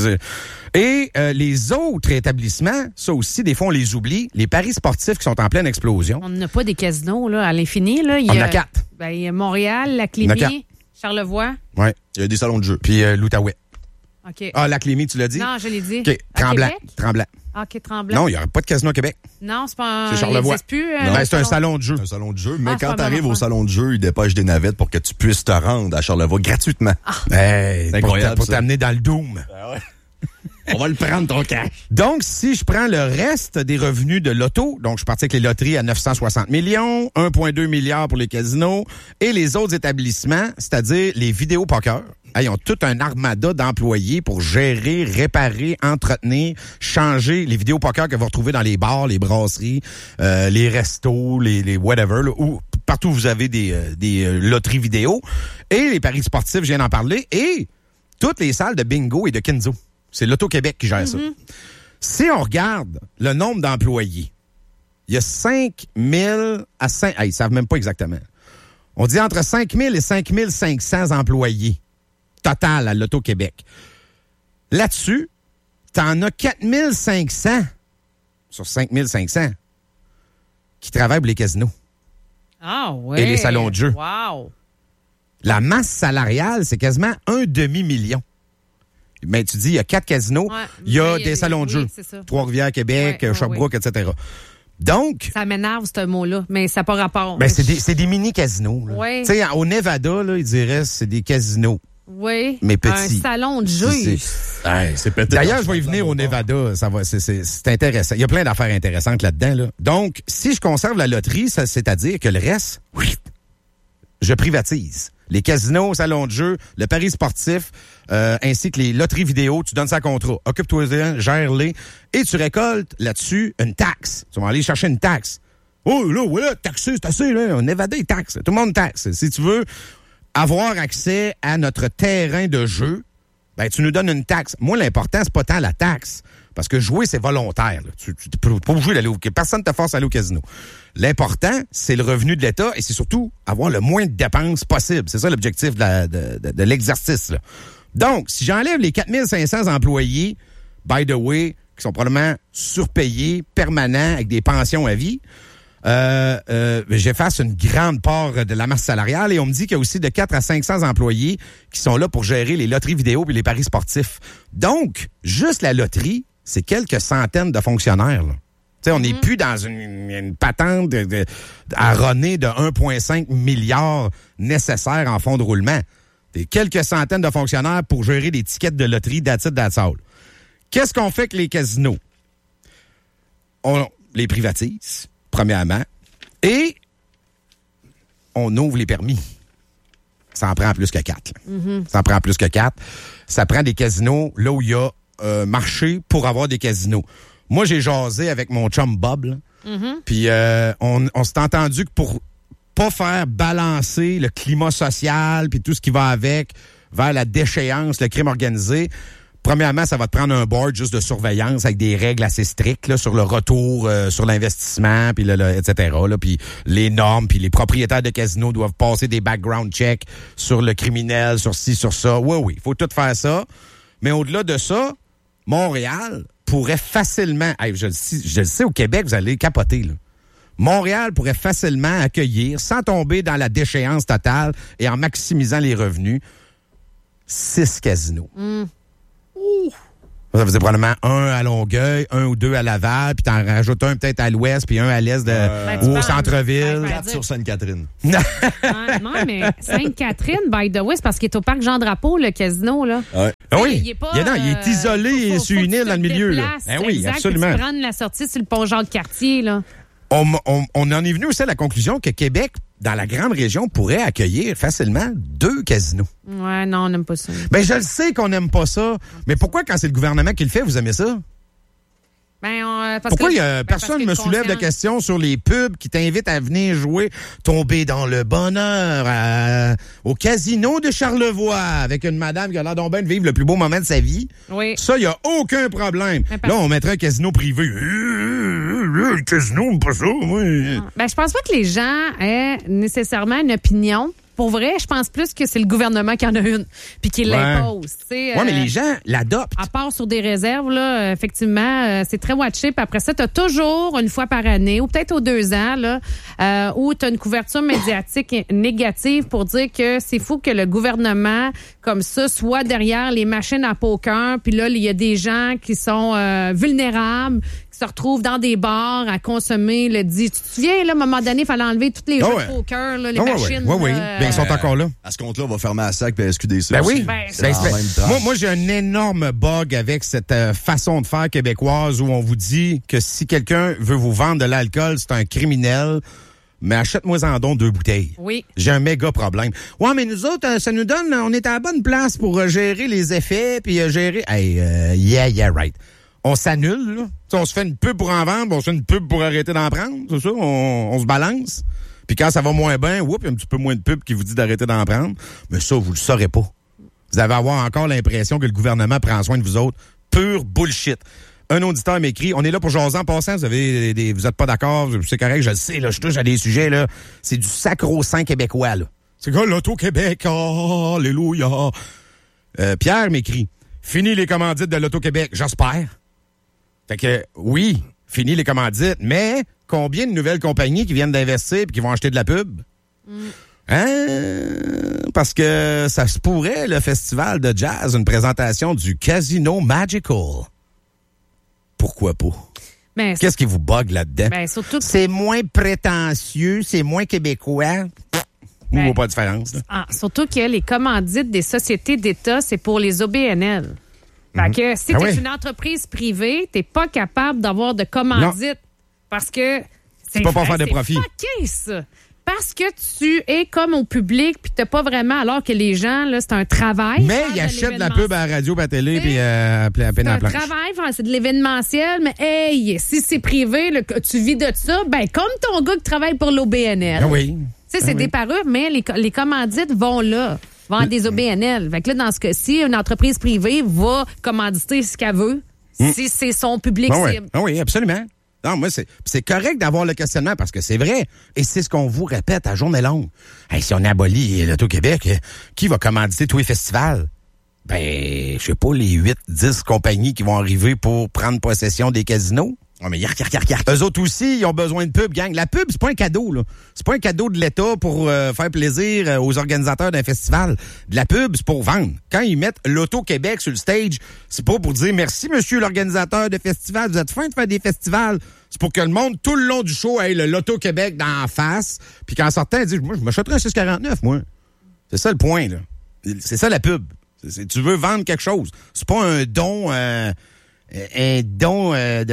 Et les autres établissements, ça aussi, des fois, on les oublie. Les paris sportifs qui sont en pleine explosion. On n'a pas des casinos là, à l'infini. Là. Il y a 4. Ben, il y a Montréal, Laclémie, Charlevoix. Oui. Il y a des salons de jeu. Puis l'Outaouais. OK. Ah, Laclémie, tu l'as dit? Non, je l'ai dit. OK. Tremblant. Tremblant. OK, Tremblant. Non, il n'y aura pas de casino au Québec. Non, c'est pas un... C'est Charlevoix. Il plus, ben, c'est un salon de jeu. Un salon de jeu. Mais c'est quand pas tu arrives bon, au salon de jeu, ils dépêchent des navettes pour que tu puisses te rendre à Charlevoix gratuitement. Hey, c'est incroyable, pour t'amener dans le doom. On va le prendre, ton cash. Donc, si je prends le reste des revenus de l'auto, donc je suis parti avec les loteries à 960 millions, 1,2 milliard pour les casinos, et les autres établissements, c'est-à-dire les vidéos poker, ils ont tout un armada d'employés pour gérer, réparer, entretenir, changer les vidéos poker que vous retrouvez dans les bars, les brasseries, les restos, les whatever, là, ou partout où vous avez des loteries vidéo, et les paris sportifs, je viens d'en parler, et toutes les salles de bingo et de Kenzo. C'est l'Auto-Québec qui gère ça. Si on regarde le nombre d'employés, il y a 5 000 à 5... ils ne savent même pas exactement. On dit entre 5 000 et 5 500 employés total à l'Auto-Québec. Là-dessus, t'en as 4 500 sur 5 500 qui travaillent pour les casinos. Ah oui. Et les salons de jeu. Wow. La masse salariale, c'est quasiment 1 demi-million. Mais tu dis, il y a 4 casinos, il y a des salons de jeu. Trois-Rivières, Québec, Sherbrooke, etc. Donc... Ça m'énerve, ce mot-là, mais ça n'a pas rapport. Ben, c'est des mini-casinos. Oui. Tu sais, au Nevada, là, ils diraient c'est des casinos. Oui. Mais petits. Un salon de jeu. C'est peut-être... D'ailleurs, je vais y venir au Nevada. Ça va, c'est intéressant. Il y a plein d'affaires intéressantes là-dedans. Là. Donc, si je conserve la loterie, c'est-à-dire que le reste, je privatise. Les casinos, salons de jeu, le pari sportif, ainsi que les loteries vidéo, tu donnes ça à contrat. Occupe-toi-en, gère-les, et tu récoltes là-dessus une taxe. Tu vas aller chercher une taxe. Oh, là, voilà, taxé, c'est assez, là. Nevada, il taxe. Tout le monde taxe. Si tu veux avoir accès à notre terrain de jeu, ben, tu nous donnes une taxe. Moi, l'important, c'est pas tant la taxe. Parce que jouer, c'est volontaire. Là. Tu peux pas jouer d'aller au casino. Personne ne te force à aller au casino. L'important, c'est le revenu de l'État et c'est surtout avoir le moins de dépenses possible. C'est ça l'objectif de l'exercice. Là. Donc, si j'enlève les 4 500 employés, by the way, qui sont probablement surpayés, permanents, avec des pensions à vie, j'efface une grande part de la masse salariale et on me dit qu'il y a aussi de 4 à 500 employés qui sont là pour gérer les loteries vidéo et les paris sportifs. Donc, juste la loterie, c'est quelques centaines de fonctionnaires. Là. T'sais, on n'est plus dans une patente à runner de 1,5 milliard nécessaire en fonds de roulement. C'est quelques centaines de fonctionnaires pour gérer des tickets de loterie that's it, that's all. Qu'est-ce qu'on fait avec les casinos? On les privatise, premièrement, et on ouvre les permis. Ça en prend plus que 4. Ça en prend plus que 4. Ça prend des casinos là où il y a marché pour avoir des casinos. Moi, j'ai jasé avec mon chum Bob, puis on s'est entendu que pour pas faire balancer le climat social puis tout ce qui va avec vers la déchéance, le crime organisé, premièrement, ça va te prendre un board juste de surveillance avec des règles assez strictes là, sur le retour sur l'investissement, puis etc. Là, puis les normes, puis les propriétaires de casinos doivent passer des background checks sur le criminel, sur ci, sur ça. Oui, il faut tout faire ça. Mais au-delà de ça, Montréal pourrait facilement... Hey, je le sais, au Québec, vous allez capoter. Là. Montréal pourrait facilement accueillir, sans tomber dans la déchéance totale et en maximisant les revenus, 6 casinos. Ça faisait probablement un à Longueuil, un ou deux à Laval, puis t'en rajoutes un peut-être à l'ouest, puis un à l'est ou au centre-ville. 4 sur Sainte-Catherine. Non, mais Sainte-Catherine, by the way, c'est parce qu'il est au parc Jean-Drapeau, le casino, là. Ouais. Oui, il est pas, il est isolé sur une île dans le milieu. Là. Oui, exact, absolument. Tu prends la sortie sur le pont Jean-Cartier, là. On en est venu aussi à la conclusion que Québec, dans la grande région, pourrait accueillir facilement 2 casinos. Ouais, non, on n'aime pas ça. Ben, je le sais qu'on n'aime pas ça, mais pourquoi, quand c'est le gouvernement qui le fait, vous aimez ça? Pourquoi personne ne me soulève de questions sur les pubs qui t'invitent à venir jouer, tomber dans le bonheur au casino de Charlevoix avec une madame qui a l'air donc bien de vivre le plus beau moment de sa vie? Oui. Ça, il n'y a aucun problème. Là, on mettrait un casino privé. Le casino, pas ça, moi. Je pense pas que les gens aient nécessairement une opinion. Pour vrai, je pense plus que c'est le gouvernement qui en a une, puis qui l'impose. Oui, mais les gens l'adoptent. À part sur des réserves, là, effectivement, c'est très watché. Puis après ça, tu as toujours, une fois par année, ou peut-être aux 2 ans, là, où tu as une couverture médiatique négative pour dire que c'est fou que le gouvernement, comme ça, soit derrière les machines à poker. Puis là, il y a des gens qui sont vulnérables, qui se retrouvent dans des bars à consommer le dit. Tu te souviens, là, à un moment donné, il fallait enlever tous les jeux de poker, là, les machines. Oui. Bien, ils sont encore là. À ce compte-là, on va fermer à SAC et SQDC. Ben oui. Moi, j'ai un énorme bug avec cette façon de faire québécoise où on vous dit que si quelqu'un veut vous vendre de l'alcool, c'est un criminel. Mais achète-moi-en donc 2 bouteilles. Oui. J'ai un méga problème. Ouais, mais nous autres, ça nous donne, on est à la bonne place pour gérer les effets puis gérer. Hey, yeah, right. On s'annule, là. T'sais, on se fait une pub pour en vendre, on se fait une pub pour arrêter d'en prendre, c'est ça? On se balance. Puis quand ça va moins bien, il y a un petit peu moins de pub qui vous dit d'arrêter d'en prendre. Mais ça, vous le saurez pas. Vous allez avoir encore l'impression que le gouvernement prend soin de vous autres. Pure bullshit. Un auditeur m'écrit, on est là pour jaser en passant, vous êtes pas d'accord, c'est correct, je le sais, là, je touche à des sujets, là. C'est du sacro-saint québécois, là. C'est quoi l'Auto-Québec? Alléluia! Pierre m'écrit, fini les commandites de l'Auto-Québec, j'espère. Fait que, oui, fini les commandites, mais combien de nouvelles compagnies qui viennent d'investir et qui vont acheter de la pub? Parce que ça se pourrait, le festival de jazz, une présentation du Casino Magical. Pourquoi pas? Qu'est-ce qui vous bug là-dedans? Surtout que... C'est moins prétentieux, c'est moins québécois. On ne voit pas de différence. Surtout que les commandites des sociétés d'État, c'est pour les OBNL. Fait que si tu es une entreprise privée, t'es pas capable d'avoir de commandite parce que c'est pas pour faire de profit. C'est fucké, ça. Parce que tu es comme au public puis t'as pas vraiment, alors que les gens, là, c'est un travail. Mais ils achètent de la pub à la radio, à la télé puis à peine à la planche. C'est un travail, c'est de l'événementiel, mais hey, si c'est privé, là, tu vis de ça, comme ton gars qui travaille pour l'OBNL. Oui. Tu sais, c'est des parures, mais les commandites vont là. Vendre des OBNL. Fait que là, dans ce cas-ci, une entreprise privée va commanditer ce qu'elle veut si c'est son public cible. Oui, absolument. Non, moi, c'est correct d'avoir le questionnement parce que c'est vrai. Et c'est ce qu'on vous répète à journée longue. Hey, si on abolit l'Auto-Québec, qui va commanditer tous les festivals? Je sais pas, les 8-10 compagnies qui vont arriver pour prendre possession des casinos. Oh, mais yark. Eux autres aussi, ils ont besoin de pub, gang. La pub, c'est pas un cadeau, là. C'est pas un cadeau de l'État pour faire plaisir aux organisateurs d'un festival. De la pub, c'est pour vendre. Quand ils mettent l'Auto-Québec sur le stage, c'est pas pour dire merci, monsieur l'organisateur de festival, vous êtes fin de faire des festivals. C'est pour que le monde, tout le long du show, ait l'Auto-Québec dans la face. Puis qu'en sortant, ils disent, moi, je m'achèterais un 649, moi. C'est ça le point, là. C'est ça la pub. Tu veux vendre quelque chose. C'est pas un don... un don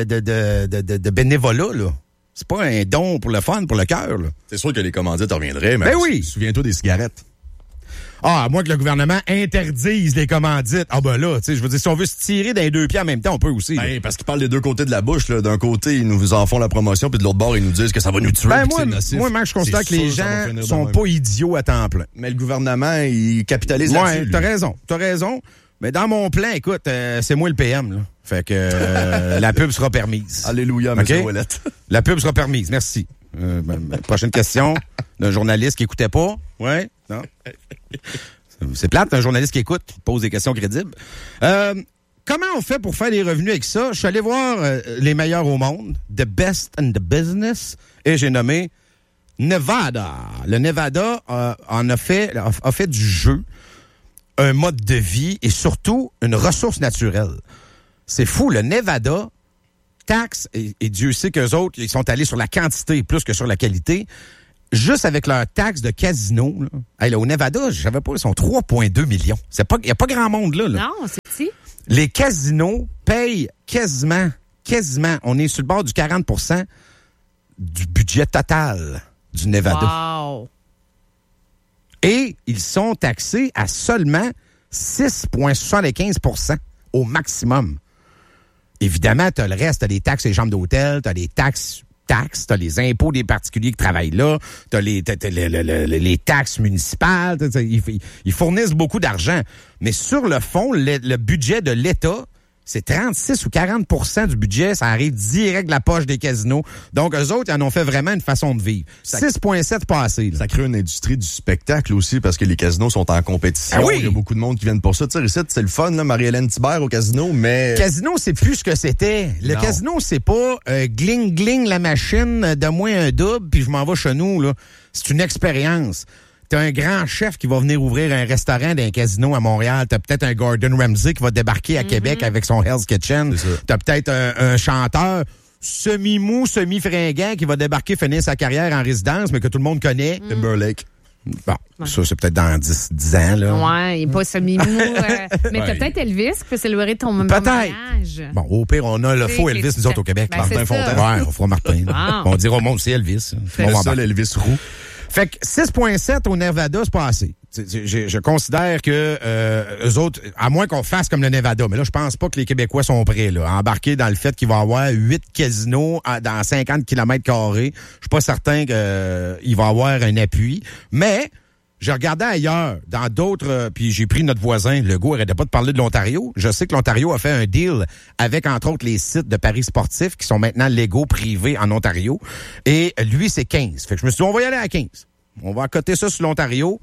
de bénévolat, là. C'est pas un don pour le fun, pour le cœur, là. C'est sûr que les commandites reviendraient, mais oui. Souviens-toi des cigarettes. À moins que le gouvernement interdise les commandites. Là, tu sais, je veux dire, si on veut se tirer dans les 2 pieds en même temps, on peut aussi. Parce qu'ils parlent des 2 côtés de la bouche, là. D'un côté, ils nous en font la promotion, puis de l'autre bord, ils nous disent que ça va nous tuer, que c'est nocif. Moi, je constate que les gens sont pas idiots à temps plein. Mais le gouvernement, il capitalise là-dessus. T'as raison. Mais dans mon plan, écoute, c'est moi le PM, là. Fait que la pub sera permise. Alléluia, M. Ouellette. La pub sera permise, merci. Prochaine question d'un journaliste qui écoutait pas. Ouais, non. C'est plate, un journaliste qui écoute, qui pose des questions crédibles. comment on fait pour faire des revenus avec ça? Je suis allé voir les meilleurs au monde, The Best in the Business, et j'ai nommé Nevada. Le Nevada a fait du jeu un mode de vie et surtout une ressource naturelle. C'est fou, le Nevada taxe, et Dieu sait qu'eux autres, ils sont allés sur la quantité plus que sur la qualité. Juste avec leur taxe de casino, là, au Nevada, je savais pas, ils sont 3,2 millions. Il n'y a pas grand monde là. Non, c'est petit. Les casinos payent quasiment, on est sur le bord du 40% du budget total du Nevada. Wow! Et ils sont taxés à seulement 6,75% au maximum. Évidemment, tu as le reste, tu as les taxes et les chambres d'hôtel, tu as les taxes, tu as les impôts des particuliers qui travaillent là, tu as les taxes municipales, ils fournissent beaucoup d'argent. Mais sur le fond, le budget de l'État, c'est 36 ou 40% du budget, ça arrive direct de la poche des casinos. Donc, eux autres, ils en ont fait vraiment une façon de vivre. 6,7 pas assez. Là. Ça crée une industrie du spectacle aussi, parce que les casinos sont en compétition. Ah oui. Il y a beaucoup de monde qui viennent pour ça. Tu sais, ici, c'est le fun, là, Marie-Hélène Thibert au casino, mais... Casino, c'est plus ce que c'était. Le casino, c'est pas gling-gling la machine, donne-moi un double, puis je m'en vais chez nous. Là. C'est une expérience. T'as un grand chef qui va venir ouvrir un restaurant d'un casino à Montréal. T'as peut-être un Gordon Ramsay qui va débarquer à Québec avec son Hell's Kitchen. T'as peut-être un chanteur semi-mou, semi-fringant qui va débarquer, finir sa carrière en résidence, mais que tout le monde connaît. Timberlake. Bon, ça, c'est peut-être dans 10 ans, là. Ouais, il n'est pas semi-mou. Mais t'as peut-être Elvis qui peut célébrer ton mariage. Bon, au pire, on a le faux Elvis, nous autres, au Québec. Ben, Martin Fontaine. Ouais, on fera Martin. On dira au monde, c'est Elvis. C'est le seul Elvis roux. Fait que 6,7 au Nevada, c'est pas assez. Je considère que eux autres, à moins qu'on fasse comme le Nevada, mais là, je pense pas que les Québécois sont prêts là, à embarquer dans le fait qu'il va y avoir 8 casinos dans 50 km². Je suis pas certain qu'il va y avoir un appui. Mais je regardais ailleurs, dans d'autres, puis j'ai pris notre voisin, Legault arrêtait pas de parler de l'Ontario. Je sais que l'Ontario a fait un deal avec, entre autres, les sites de paris sportifs qui sont maintenant légaux, privés en Ontario. Et lui, c'est 15. Fait que je me suis dit, on va y aller à 15. On va accoter ça sur l'Ontario.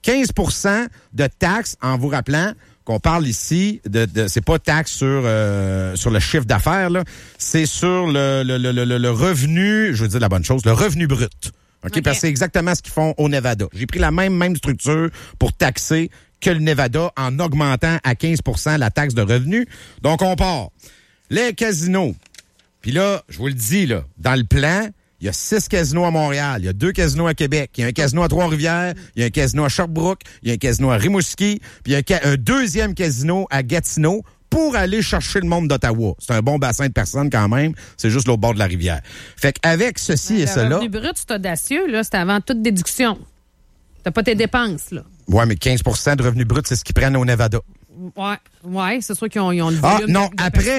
15% de taxes, en vous rappelant qu'on parle ici de c'est pas taxe sur le chiffre d'affaires, là. C'est sur le revenu, je veux dire la bonne chose, le revenu brut. OK? Parce que c'est exactement ce qu'ils font au Nevada. J'ai pris la même structure pour taxer que le Nevada en augmentant à 15% la taxe de revenu. Donc, on part. Les casinos. Puis là, je vous le dis, là, dans le plan, il y a 6 casinos à Montréal, il y a 2 casinos à Québec, il y a un casino à Trois-Rivières, il y a un casino à Sherbrooke, il y a un casino à Rimouski, puis il y a un deuxième casino à Gatineau pour aller chercher le monde d'Ottawa. C'est un bon bassin de personnes quand même. C'est juste l'autre bord de la rivière. Fait qu'avec ceci et cela... Le revenu brut, c'est audacieux, là. C'est avant toute déduction. T'as pas tes dépenses, là. Ouais, mais 15% de revenu brut, c'est ce qu'ils prennent au Nevada. Ouais, c'est sûr qu'ils ont le volume. Ah, non, après,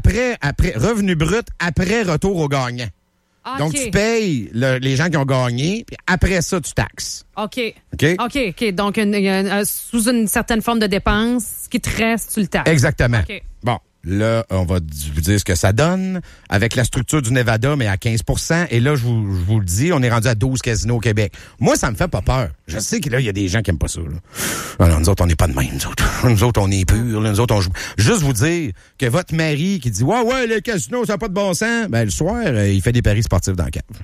revenu brut, après retour au gagnant. Ah, donc, tu payes les gens qui ont gagné, puis après ça, tu taxes. OK. Donc, sous une certaine forme de dépense, ce qui te reste, tu le taxes. Exactement. OK. Bon, là, on va vous dire ce que ça donne avec la structure du Nevada, mais à 15%. Et là, je vous le dis, on est rendu à 12 casinos au Québec. Moi, ça me fait pas peur. Je sais que là, il y a des gens qui aiment pas ça. Là. Alors, nous autres, on n'est pas de même, nous autres. Nous autres, on est purs. Nous autres, on joue. Juste vous dire que votre mari qui dit « Ouais, les casinos, ça n'a pas de bon sens », ben le soir, il fait des paris sportifs dans le cave.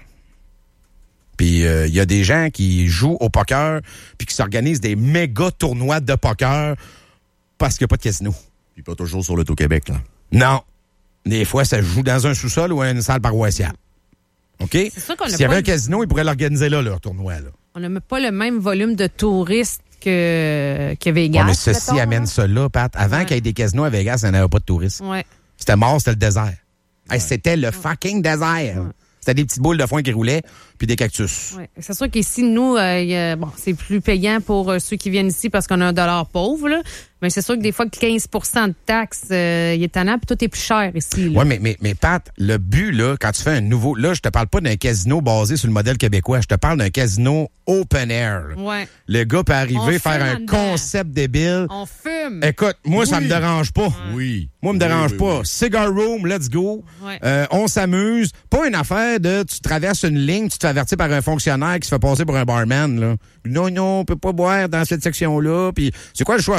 Puis il y a des gens qui jouent au poker puis qui s'organisent des méga tournois de poker parce qu'il n'y a pas de casino. Puis pas toujours sur l'Auto-Québec, là. Non. Des fois, ça joue dans un sous-sol ou une salle paroissiale. OK? C'est sûr qu'on S'il y avait un casino, ils pourraient l'organiser là, leur tournoi. Là. On n'a pas le même volume de touristes que Vegas. Ouais, mais ceci amène cela, Pat. Avant qu'il y ait des casinos à Vegas, il n'y en avait pas de touristes. Ouais. C'était mort, c'était le désert. Ouais. Hey, c'était le fucking désert. Ouais. C'était des petites boules de foin qui roulaient, puis des cactus. Ouais. C'est sûr qu'ici, nous, c'est plus payant pour ceux qui viennent ici parce qu'on a un dollar pauvre, là. Mais c'est sûr que des fois, 15% de taxes, il est tannant, puis tout est plus cher ici. Oui, mais Pat, le but, là, quand tu fais un nouveau... Là, je te parle pas d'un casino basé sur le modèle québécois. Je te parle d'un casino open air. Ouais. Le gars peut arriver, faire un concept débile. On fume. Écoute, moi, ça me dérange pas. Oui. Moi, me dérange pas. Cigar room, let's go. Ouais. On s'amuse. Pas une affaire de tu traverses une ligne, tu te fais avertir par un fonctionnaire qui se fait passer pour un barman, là. Non, on peut pas boire dans cette section-là. Puis, c'est quoi le choix à soir?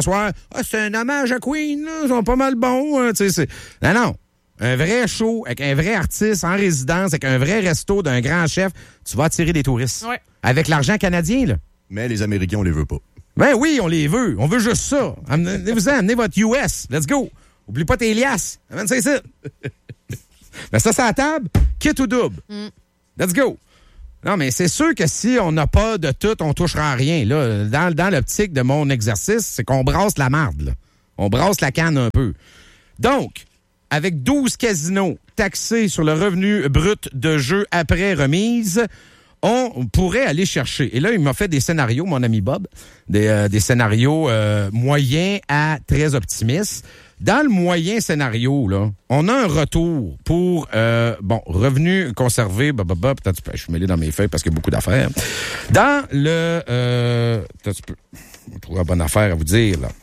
c'est un hommage à Queen, là, ils sont pas mal bons. Tu sais, non. Un vrai show avec un vrai artiste en résidence, avec un vrai resto d'un grand chef, tu vas attirer des touristes. Ouais. Avec l'argent canadien, là. Mais les Américains, on les veut pas. Ben oui, on les veut. On veut juste ça. Amenez-vous-en, amenez votre US. Let's go. Oublie pas tes liasses. Amène ça ici. Ben ça, c'est à la table. Kit ou double. Let's go. Non, mais c'est sûr que si on n'a pas de tout, on touchera à rien. Là, dans l'optique de mon exercice, c'est qu'on brasse la marde. Là. On brasse la canne un peu. Donc, avec 12 casinos taxés sur le revenu brut de jeu après remise, on pourrait aller chercher. Et là, il m'a fait des scénarios, mon ami Bob, des scénarios moyens à très optimistes. Dans le moyen scénario, là, on a un retour pour, revenu conservé, peut-être je suis mêlé dans mes feuilles parce qu'il y a beaucoup d'affaires. Dans le, on trouve une bonne affaire à vous dire, là.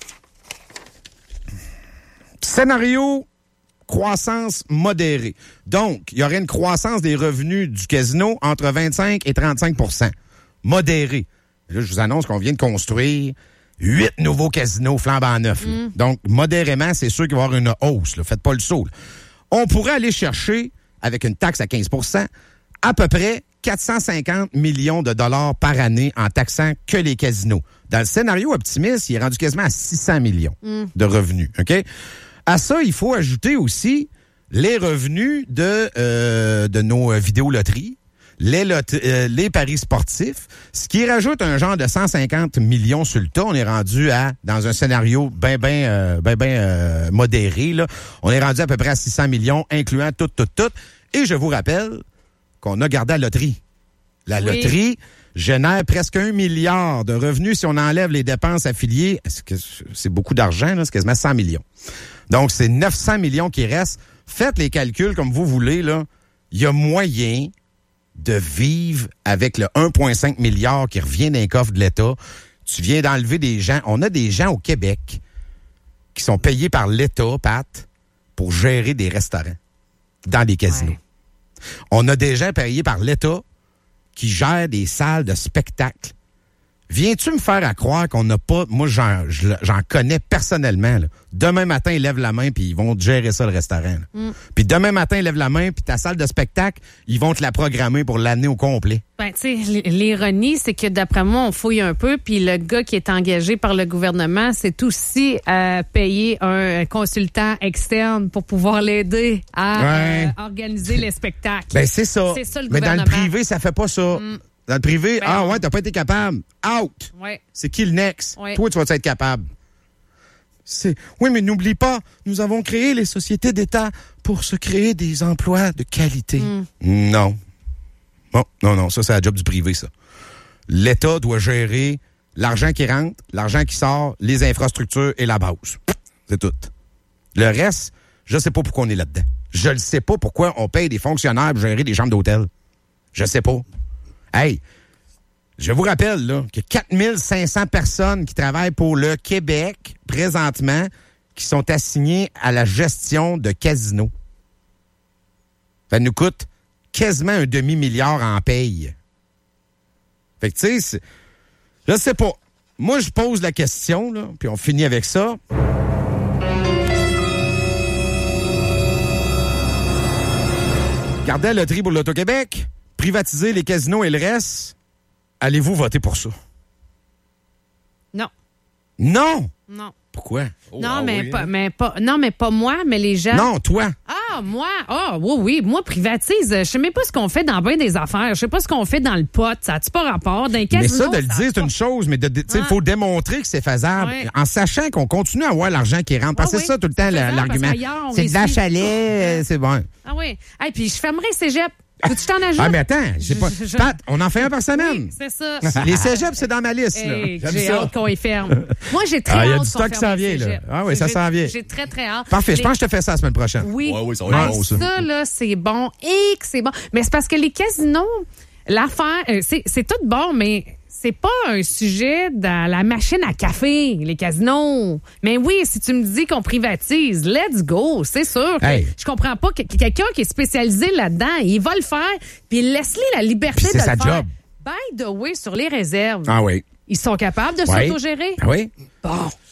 Scénario croissance modérée. Donc, il y aurait une croissance des revenus du casino entre 25 et 35 %. Modérée. Là, je vous annonce qu'on vient de construire 8 nouveaux casinos flambant neufs. Donc, modérément, c'est sûr qu'il va y avoir une hausse. Là. Faites pas le saut. Là. On pourrait aller chercher, avec une taxe à 15 % à peu près 450 millions de dollars par année en taxant que les casinos. Dans le scénario optimiste, il est rendu quasiment à 600 millions de revenus. OK? À ça, il faut ajouter aussi les revenus de nos vidéoloteries, les paris sportifs, ce qui rajoute un genre de 150 millions sur le tas. On est rendu dans un scénario bien modéré, là. On est rendu à peu près à 600 millions, incluant tout. Et je vous rappelle qu'on a gardé la loterie. La loterie génère presque 1 milliard de revenus si on enlève les dépenses affiliées. C'est beaucoup d'argent, là, c'est quasiment 100 millions. Donc, c'est 900 millions qui restent. Faites les calculs comme vous voulez, là. Il y a moyen de vivre avec le 1,5 milliard qui revient d'un coffre de l'État. Tu viens d'enlever des gens. On a des gens au Québec qui sont payés par l'État, Pat, pour gérer des restaurants dans les casinos. Ouais. On a des gens payés par l'État qui gèrent des salles de spectacle. Viens-tu me faire à croire qu'on n'a pas... Moi, j'en connais personnellement. Là. Demain matin, ils lèvent la main puis ils vont te gérer ça, le restaurant. Puis demain matin, ils lèvent la main puis ta salle de spectacle, ils vont te la programmer pour l'année au complet. Ben, tu sais, l'ironie, c'est que d'après moi, on fouille un peu puis le gars qui est engagé par le gouvernement, c'est aussi payer un consultant externe pour pouvoir l'aider à organiser les spectacles. Ben, c'est ça. C'est ça, le Mais gouvernement. dans le privé, ça fait pas ça. Dans le privé, t'as pas été capable. Out! Ouais. C'est qui le next? Ouais. Toi, tu vas être capable. Oui, mais n'oublie pas, nous avons créé les sociétés d'État pour se créer des emplois de qualité. Non. Bon, non, ça, c'est la job du privé, ça. L'État doit gérer l'argent qui rentre, l'argent qui sort, les infrastructures et la base. C'est tout. Le reste, je sais pas pourquoi on est là-dedans. Je ne sais pas pourquoi on paye des fonctionnaires pour gérer des chambres d'hôtel. Je sais pas. Hey, je vous rappelle là, qu'il y a 4500 personnes qui travaillent pour le Québec présentement qui sont assignées à la gestion de casinos. Ça nous coûte quasiment un demi-milliard en paye. Fait que tu sais, je sais pas. Moi, je pose la question, là, puis on finit avec ça. Gardez la loterie pour l'Auto-Québec. Privatiser les casinos et le reste, allez-vous voter pour ça? Non. Non? Non. Pourquoi? Non, mais pas moi, mais les gens. Non, toi. Ah, moi? Ah, oui. Moi, privatise. Je sais même pas ce qu'on fait dans bien des affaires. Je sais pas ce qu'on fait dans le pot. Ça a-tu pas rapport? Dans les casinos, mais ça, de le dire, c'est une chose, mais il faut démontrer que c'est faisable. Ouais. En sachant qu'on continue à avoir l'argent qui rentre. Parce que c'est ça tout le temps, l'argument. C'est de la chalet, c'est bon. Ah oui. Hey, puis je fermerai cégep. Faut-tu t'en ajoutes? Ah, mais attends, Pat, on en fait un par semaine. Oui, c'est ça. Les cégeps, c'est dans ma liste. Hey, j'ai hâte qu'on y ferme. Moi, j'ai très hâte. Il y a du stock qui s'en vient, là. Ah oui, ça s'en vient. J'ai très, très hâte. Parfait, je pense que je te fais ça la semaine prochaine. Oui. Ouais, ça va être bon, ça. Ça, là, c'est bon. Et que c'est bon. Mais c'est parce que les casinos, l'affaire, c'est tout bon, mais c'est pas un sujet dans la machine à café, les casinos. Mais oui, si tu me dis qu'on privatise, let's go, c'est sûr. Hey. Je comprends pas que quelqu'un qui est spécialisé là-dedans, il va le faire, puis laisse-lui la liberté de le faire. C'est sa job. By the way, sur les réserves, Ah oui. ils sont capables de s'autogérer? Ah oui. Bon.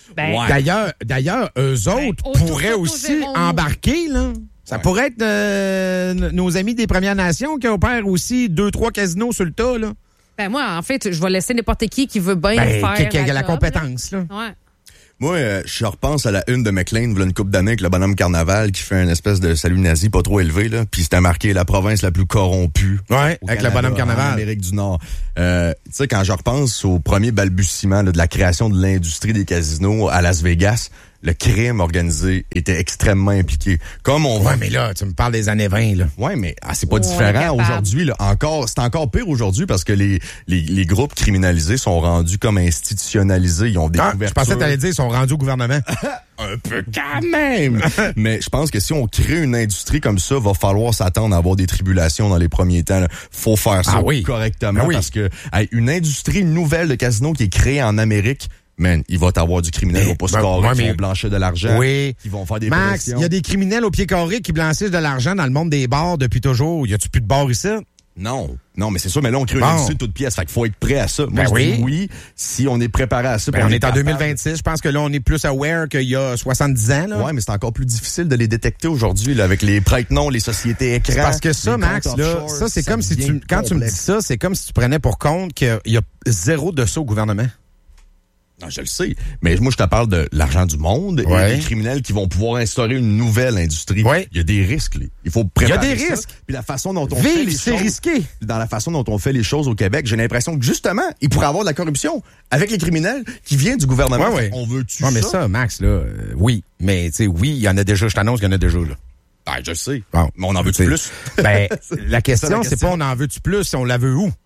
Ben, Ouais. D'ailleurs, eux autres pourraient aussi embarquer, là. Ça pourrait être nos amis des Premières Nations qui opèrent aussi 2-3 casinos sur le tas, là. Ben moi, en fait, je vais laisser n'importe qui veut bien faire qui a la job, compétence, là. Ouais. Moi, je repense à la une de McLean, il y a une couple d'années avec le bonhomme Carnaval qui fait une espèce de salut nazi pas trop élevé, là. Puis c'était marqué la province la plus corrompue. Ouais, avec le bonhomme Carnaval. En Amérique du Nord. Tu sais, quand je repense au premier balbutiement là, de la création de l'industrie des casinos à Las Vegas, le crime organisé était extrêmement impliqué. Comme on Ouais, mais là, tu me parles des années 20, là. Ouais, mais c'est pas différent aujourd'hui. Là. C'est encore pire aujourd'hui parce que les groupes criminalisés sont rendus comme institutionnalisés. Ils ont des couvertures. Je pensais que t'allais dire ils sont rendus au gouvernement. Un peu quand même! Mais je pense que si on crée une industrie comme ça, va falloir s'attendre à avoir des tribulations dans les premiers temps. Là. Faut faire ça correctement parce que une industrie nouvelle de casino qui est créée en Amérique, man, il va t'avoir du criminel au poste carré qui vont blanchir de l'argent. Oui. Qui vont faire des Max, il y a des criminels au pied carré qui blanchissent de l'argent dans le monde des bars depuis toujours. Y a-tu plus de bars ici? Non, mais c'est sûr, mais là, on crée une industrie de toutes pièces. Fait qu'il faut être prêt à ça. Moi, je dis oui, si on est préparé à ça. On est en 2026. Je pense que là, on est plus aware qu'il y a 70 ans, là. Ouais, mais c'est encore plus difficile de les détecter aujourd'hui, là, avec les prête-noms, les sociétés écrans. Parce que ça, Max, là, ça, c'est comme si quand tu me dis ça, c'est comme si tu prenais pour compte qu'il y a zéro de ça au gouvernement. Non, je le sais. Mais moi, je te parle de l'argent du monde et des criminels qui vont pouvoir instaurer une nouvelle industrie. Ouais. Il y a des risques, là. Il faut préparer. Il y a des risques. Puis la façon dont on fait les choses. C'est risqué. Dans la façon dont on fait les choses au Québec, j'ai l'impression que justement, il pourrait y avoir de la corruption avec les criminels qui viennent du gouvernement. Ouais. On veut-tu ça? Ouais, mais ça, Max, là, oui. Mais, tu sais, oui, il y en a déjà. Je t'annonce qu'il y en a déjà, là. Ben, je le sais. Bon, mais on en veut-tu plus? Ben, la question, c'est pas on en veut-tu plus, c'est on la veut où?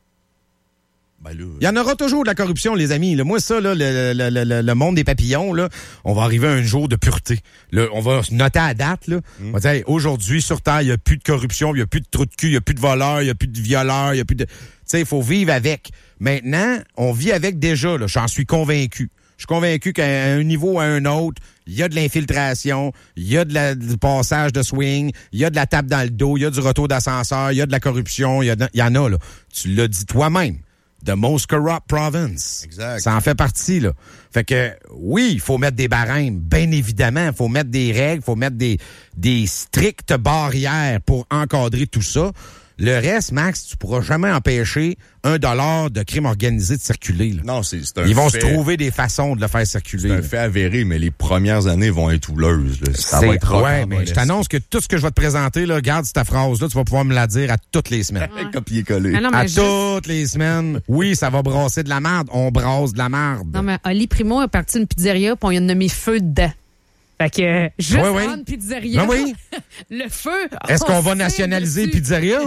Ben là, il y en aura toujours de la corruption, les amis. Là, moi, ça, là, le monde des papillons, là, on va arriver à un jour de pureté. Là, on va noter à date, là. On va dire, hey, aujourd'hui, sur Terre, il n'y a plus de corruption, il n'y a plus de trous de cul, il n'y a plus de voleurs, il n'y a plus de violeurs, il n'y a plus de... Tu sais, il faut vivre avec. Maintenant, on vit avec déjà, là. J'en suis convaincu. Je suis convaincu qu'à un niveau à un autre, il y a de l'infiltration, il y a du passage de swing, il y a de la tape dans le dos, il y a du retour d'ascenseur, il y a de la corruption, il y en a, là. Tu l'as dit toi-même. The most corrupt province. Exact. Ça en fait partie, là. Fait que, oui, il faut mettre des barèmes, bien évidemment. Il faut mettre des règles, il faut mettre des strictes barrières pour encadrer tout ça. Le reste, Max, tu pourras jamais empêcher $1 de crime organisé de circuler, là. Non, c'est un Ils vont fait. se trouver des façons de le faire circuler. C'est un fait avéré, mais les premières années vont être houleuses. Là. Ça va être ouais, mais je t'annonce que tout ce que je vais te présenter, là, garde cette phrase-là, tu vas pouvoir me la dire à toutes les semaines. Copier-coller. À toutes les semaines. Oui, ça va brasser de la merde. On brasse de la merde. Non, mais Oli Primo a parti d'une pizzeria puis on lui a nommé Feu dedans. Fait que, juste une pizzeria, le feu... Est-ce qu'on va nationaliser pizzeria?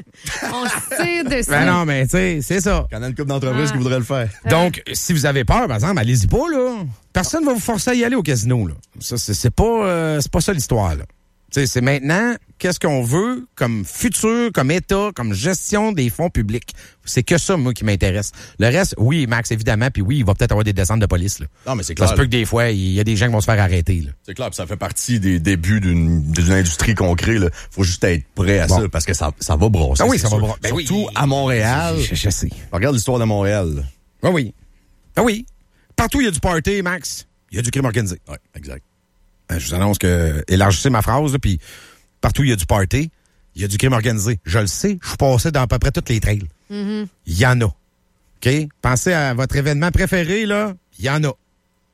On se tire dessus. Ben non, mais tu sais, c'est ça. Il y en a une couple d'entreprises qui voudraient le faire. Donc, si vous avez peur, par exemple, allez-y pas, là. Personne va vous forcer à y aller au casino, là. Ça, c'est pas ça l'histoire, là. Tu sais, c'est maintenant, qu'est-ce qu'on veut comme futur, comme État, comme gestion des fonds publics. C'est que ça, moi, qui m'intéresse. Le reste, oui, Max, évidemment, puis oui, il va peut-être avoir des descentes de police, là. Non, mais c'est clair. Ça se peut que des fois, il y a des gens qui vont se faire arrêter, là. C'est clair, puis ça fait partie des débuts d'une industrie qu'on crée, là. Faut juste être prêt à ça, parce que ça va brasser. Ah oui, ça va brasser. Ben surtout à Montréal. Je sais. Regarde l'histoire de Montréal. Ah oui. Ah oui. Partout, il y a du party, Max. Il y a du crime organisé. Oui, exact. Je vous annonce que, élargissez ma phrase, puis partout, il y a du party, il y a du crime organisé. Je le sais, je suis passé dans à peu près toutes les trails. Il y en a. OK? Pensez à votre événement préféré, là. Il y en a.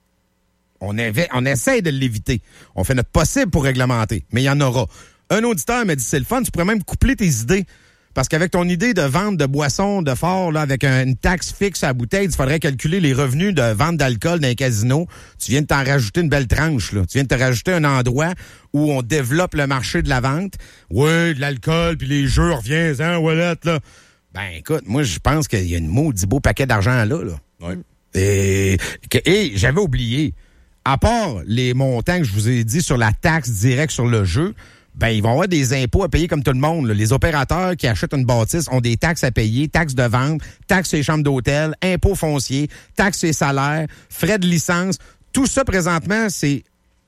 On essaie de l'éviter. On fait notre possible pour réglementer, mais il y en aura. Un auditeur m'a dit, c'est le fun, tu pourrais même coupler tes idées. Parce qu'avec ton idée de vente de boissons de fort, là, avec une taxe fixe à la bouteille, il faudrait calculer les revenus de vente d'alcool dans les casinos. Tu viens de t'en rajouter une belle tranche, là. Tu viens de te rajouter un endroit où on développe le marché de la vente. Oui, de l'alcool, puis les jeux, reviens-en, wallet, là. Ben, écoute, moi, je pense qu'il y a une maudit beau paquet d'argent là. Oui. Et j'avais oublié, à part les montants que je vous ai dit sur la taxe directe sur le jeu, ben, ils vont avoir des impôts à payer comme tout le monde, là. Les opérateurs qui achètent une bâtisse ont des taxes à payer, taxes de vente, taxes sur les chambres d'hôtel, impôts fonciers, taxes sur les salaires, frais de licence. Tout ça, présentement, c'est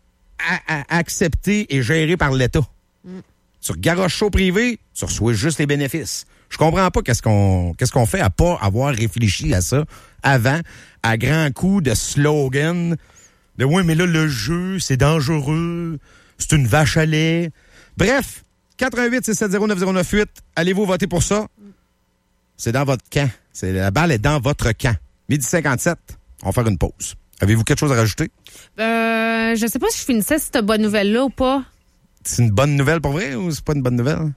accepté et géré par l'État. Sur garage chaud privé, tu reçois juste les bénéfices. Je comprends pas qu'est-ce qu'on fait à pas avoir réfléchi à ça avant, à grands coups de slogan. Oui, mais là, le jeu, c'est dangereux. C'est une vache à lait. Bref, 88-670-9098. Allez-vous voter pour ça? C'est dans votre camp. La balle est dans votre camp. 12h57, on va faire une pause. Avez-vous quelque chose à rajouter? Je sais pas si je finissais cette bonne nouvelle-là ou pas. C'est une bonne nouvelle pour vrai ou c'est pas une bonne nouvelle?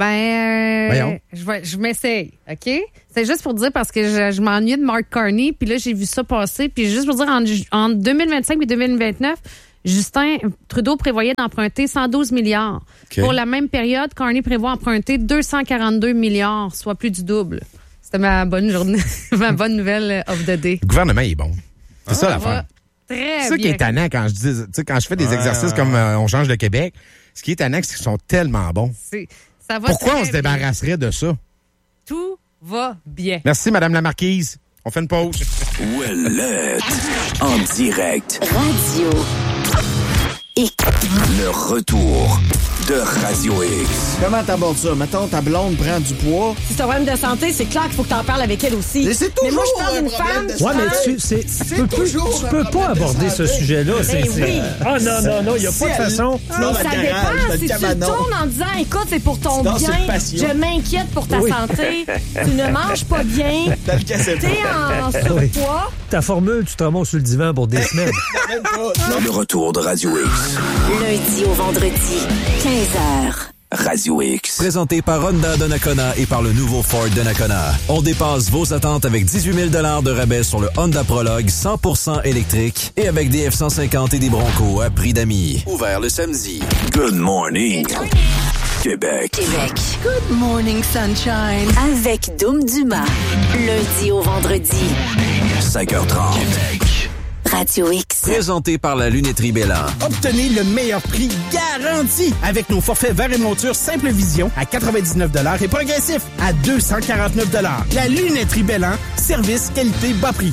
Je m'essaye, OK? C'est juste pour dire parce que je m'ennuie de Mark Carney, puis là, j'ai vu ça passer. Puis juste pour dire, en 2025 et 2029, Justin Trudeau prévoyait d'emprunter 112 milliards. Okay. Pour la même période, Carney prévoit emprunter 242 milliards, soit plus du double. C'était ma bonne journée, ma bonne nouvelle of the day. Le gouvernement est bon. C'est ça l'affaire. Très c'est ça qui est tannant quand quand je fais des exercices comme On change de Québec. Ce qui est tannant, c'est qu'ils sont tellement bons. Ça va. Pourquoi on se débarrasserait de ça? Tout va bien. Merci, Madame la Marquise. On fait une pause. Ouellette, en direct. Radio X. Le retour de Radio X. Comment t'abordes ça? Mettons, ta blonde prend du poids. Si c'est un problème de santé, c'est clair qu'il faut que t'en parles avec elle aussi. Mais c'est toujours moi, je parle d'une femme. Ouais, mais tu peux pas aborder ce sujet-là. Oui. Ah non, il n'y a pas de façon. Mais ça dépend. Si tu tournes en disant, écoute, c'est pour ton bien, je m'inquiète pour ta santé, tu ne manges pas bien, t'es en surpoids. Ta formule, tu te ramasses sur le divan pour des semaines. Le retour de Radio X. Lundi au vendredi, 15h. Radio X. Présenté par Honda Donnacona et par le nouveau Ford Donnacona. On dépasse vos attentes avec 18 000 $ de rabais sur le Honda Prologue 100% électrique et avec des F-150 et des Broncos à prix d'amis. Ouvert le samedi. Good morning. Québec. Good morning, sunshine. Avec Dom Dumas. Lundi au vendredi. 5h30. Radio X. Présenté par la lunetterie Bélan. Obtenez le meilleur prix garanti avec nos forfaits verre et monture Simple Vision à 99 $ et progressif à 249 $. La lunetterie Bélan, service, qualité, bas prix.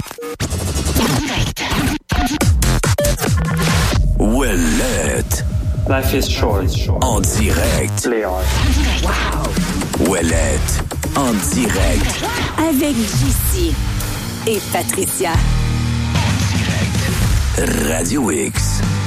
Ouellette. Life is short. En direct. Wow. Ouellette. En direct. Avec JC et Patricia. Radio X.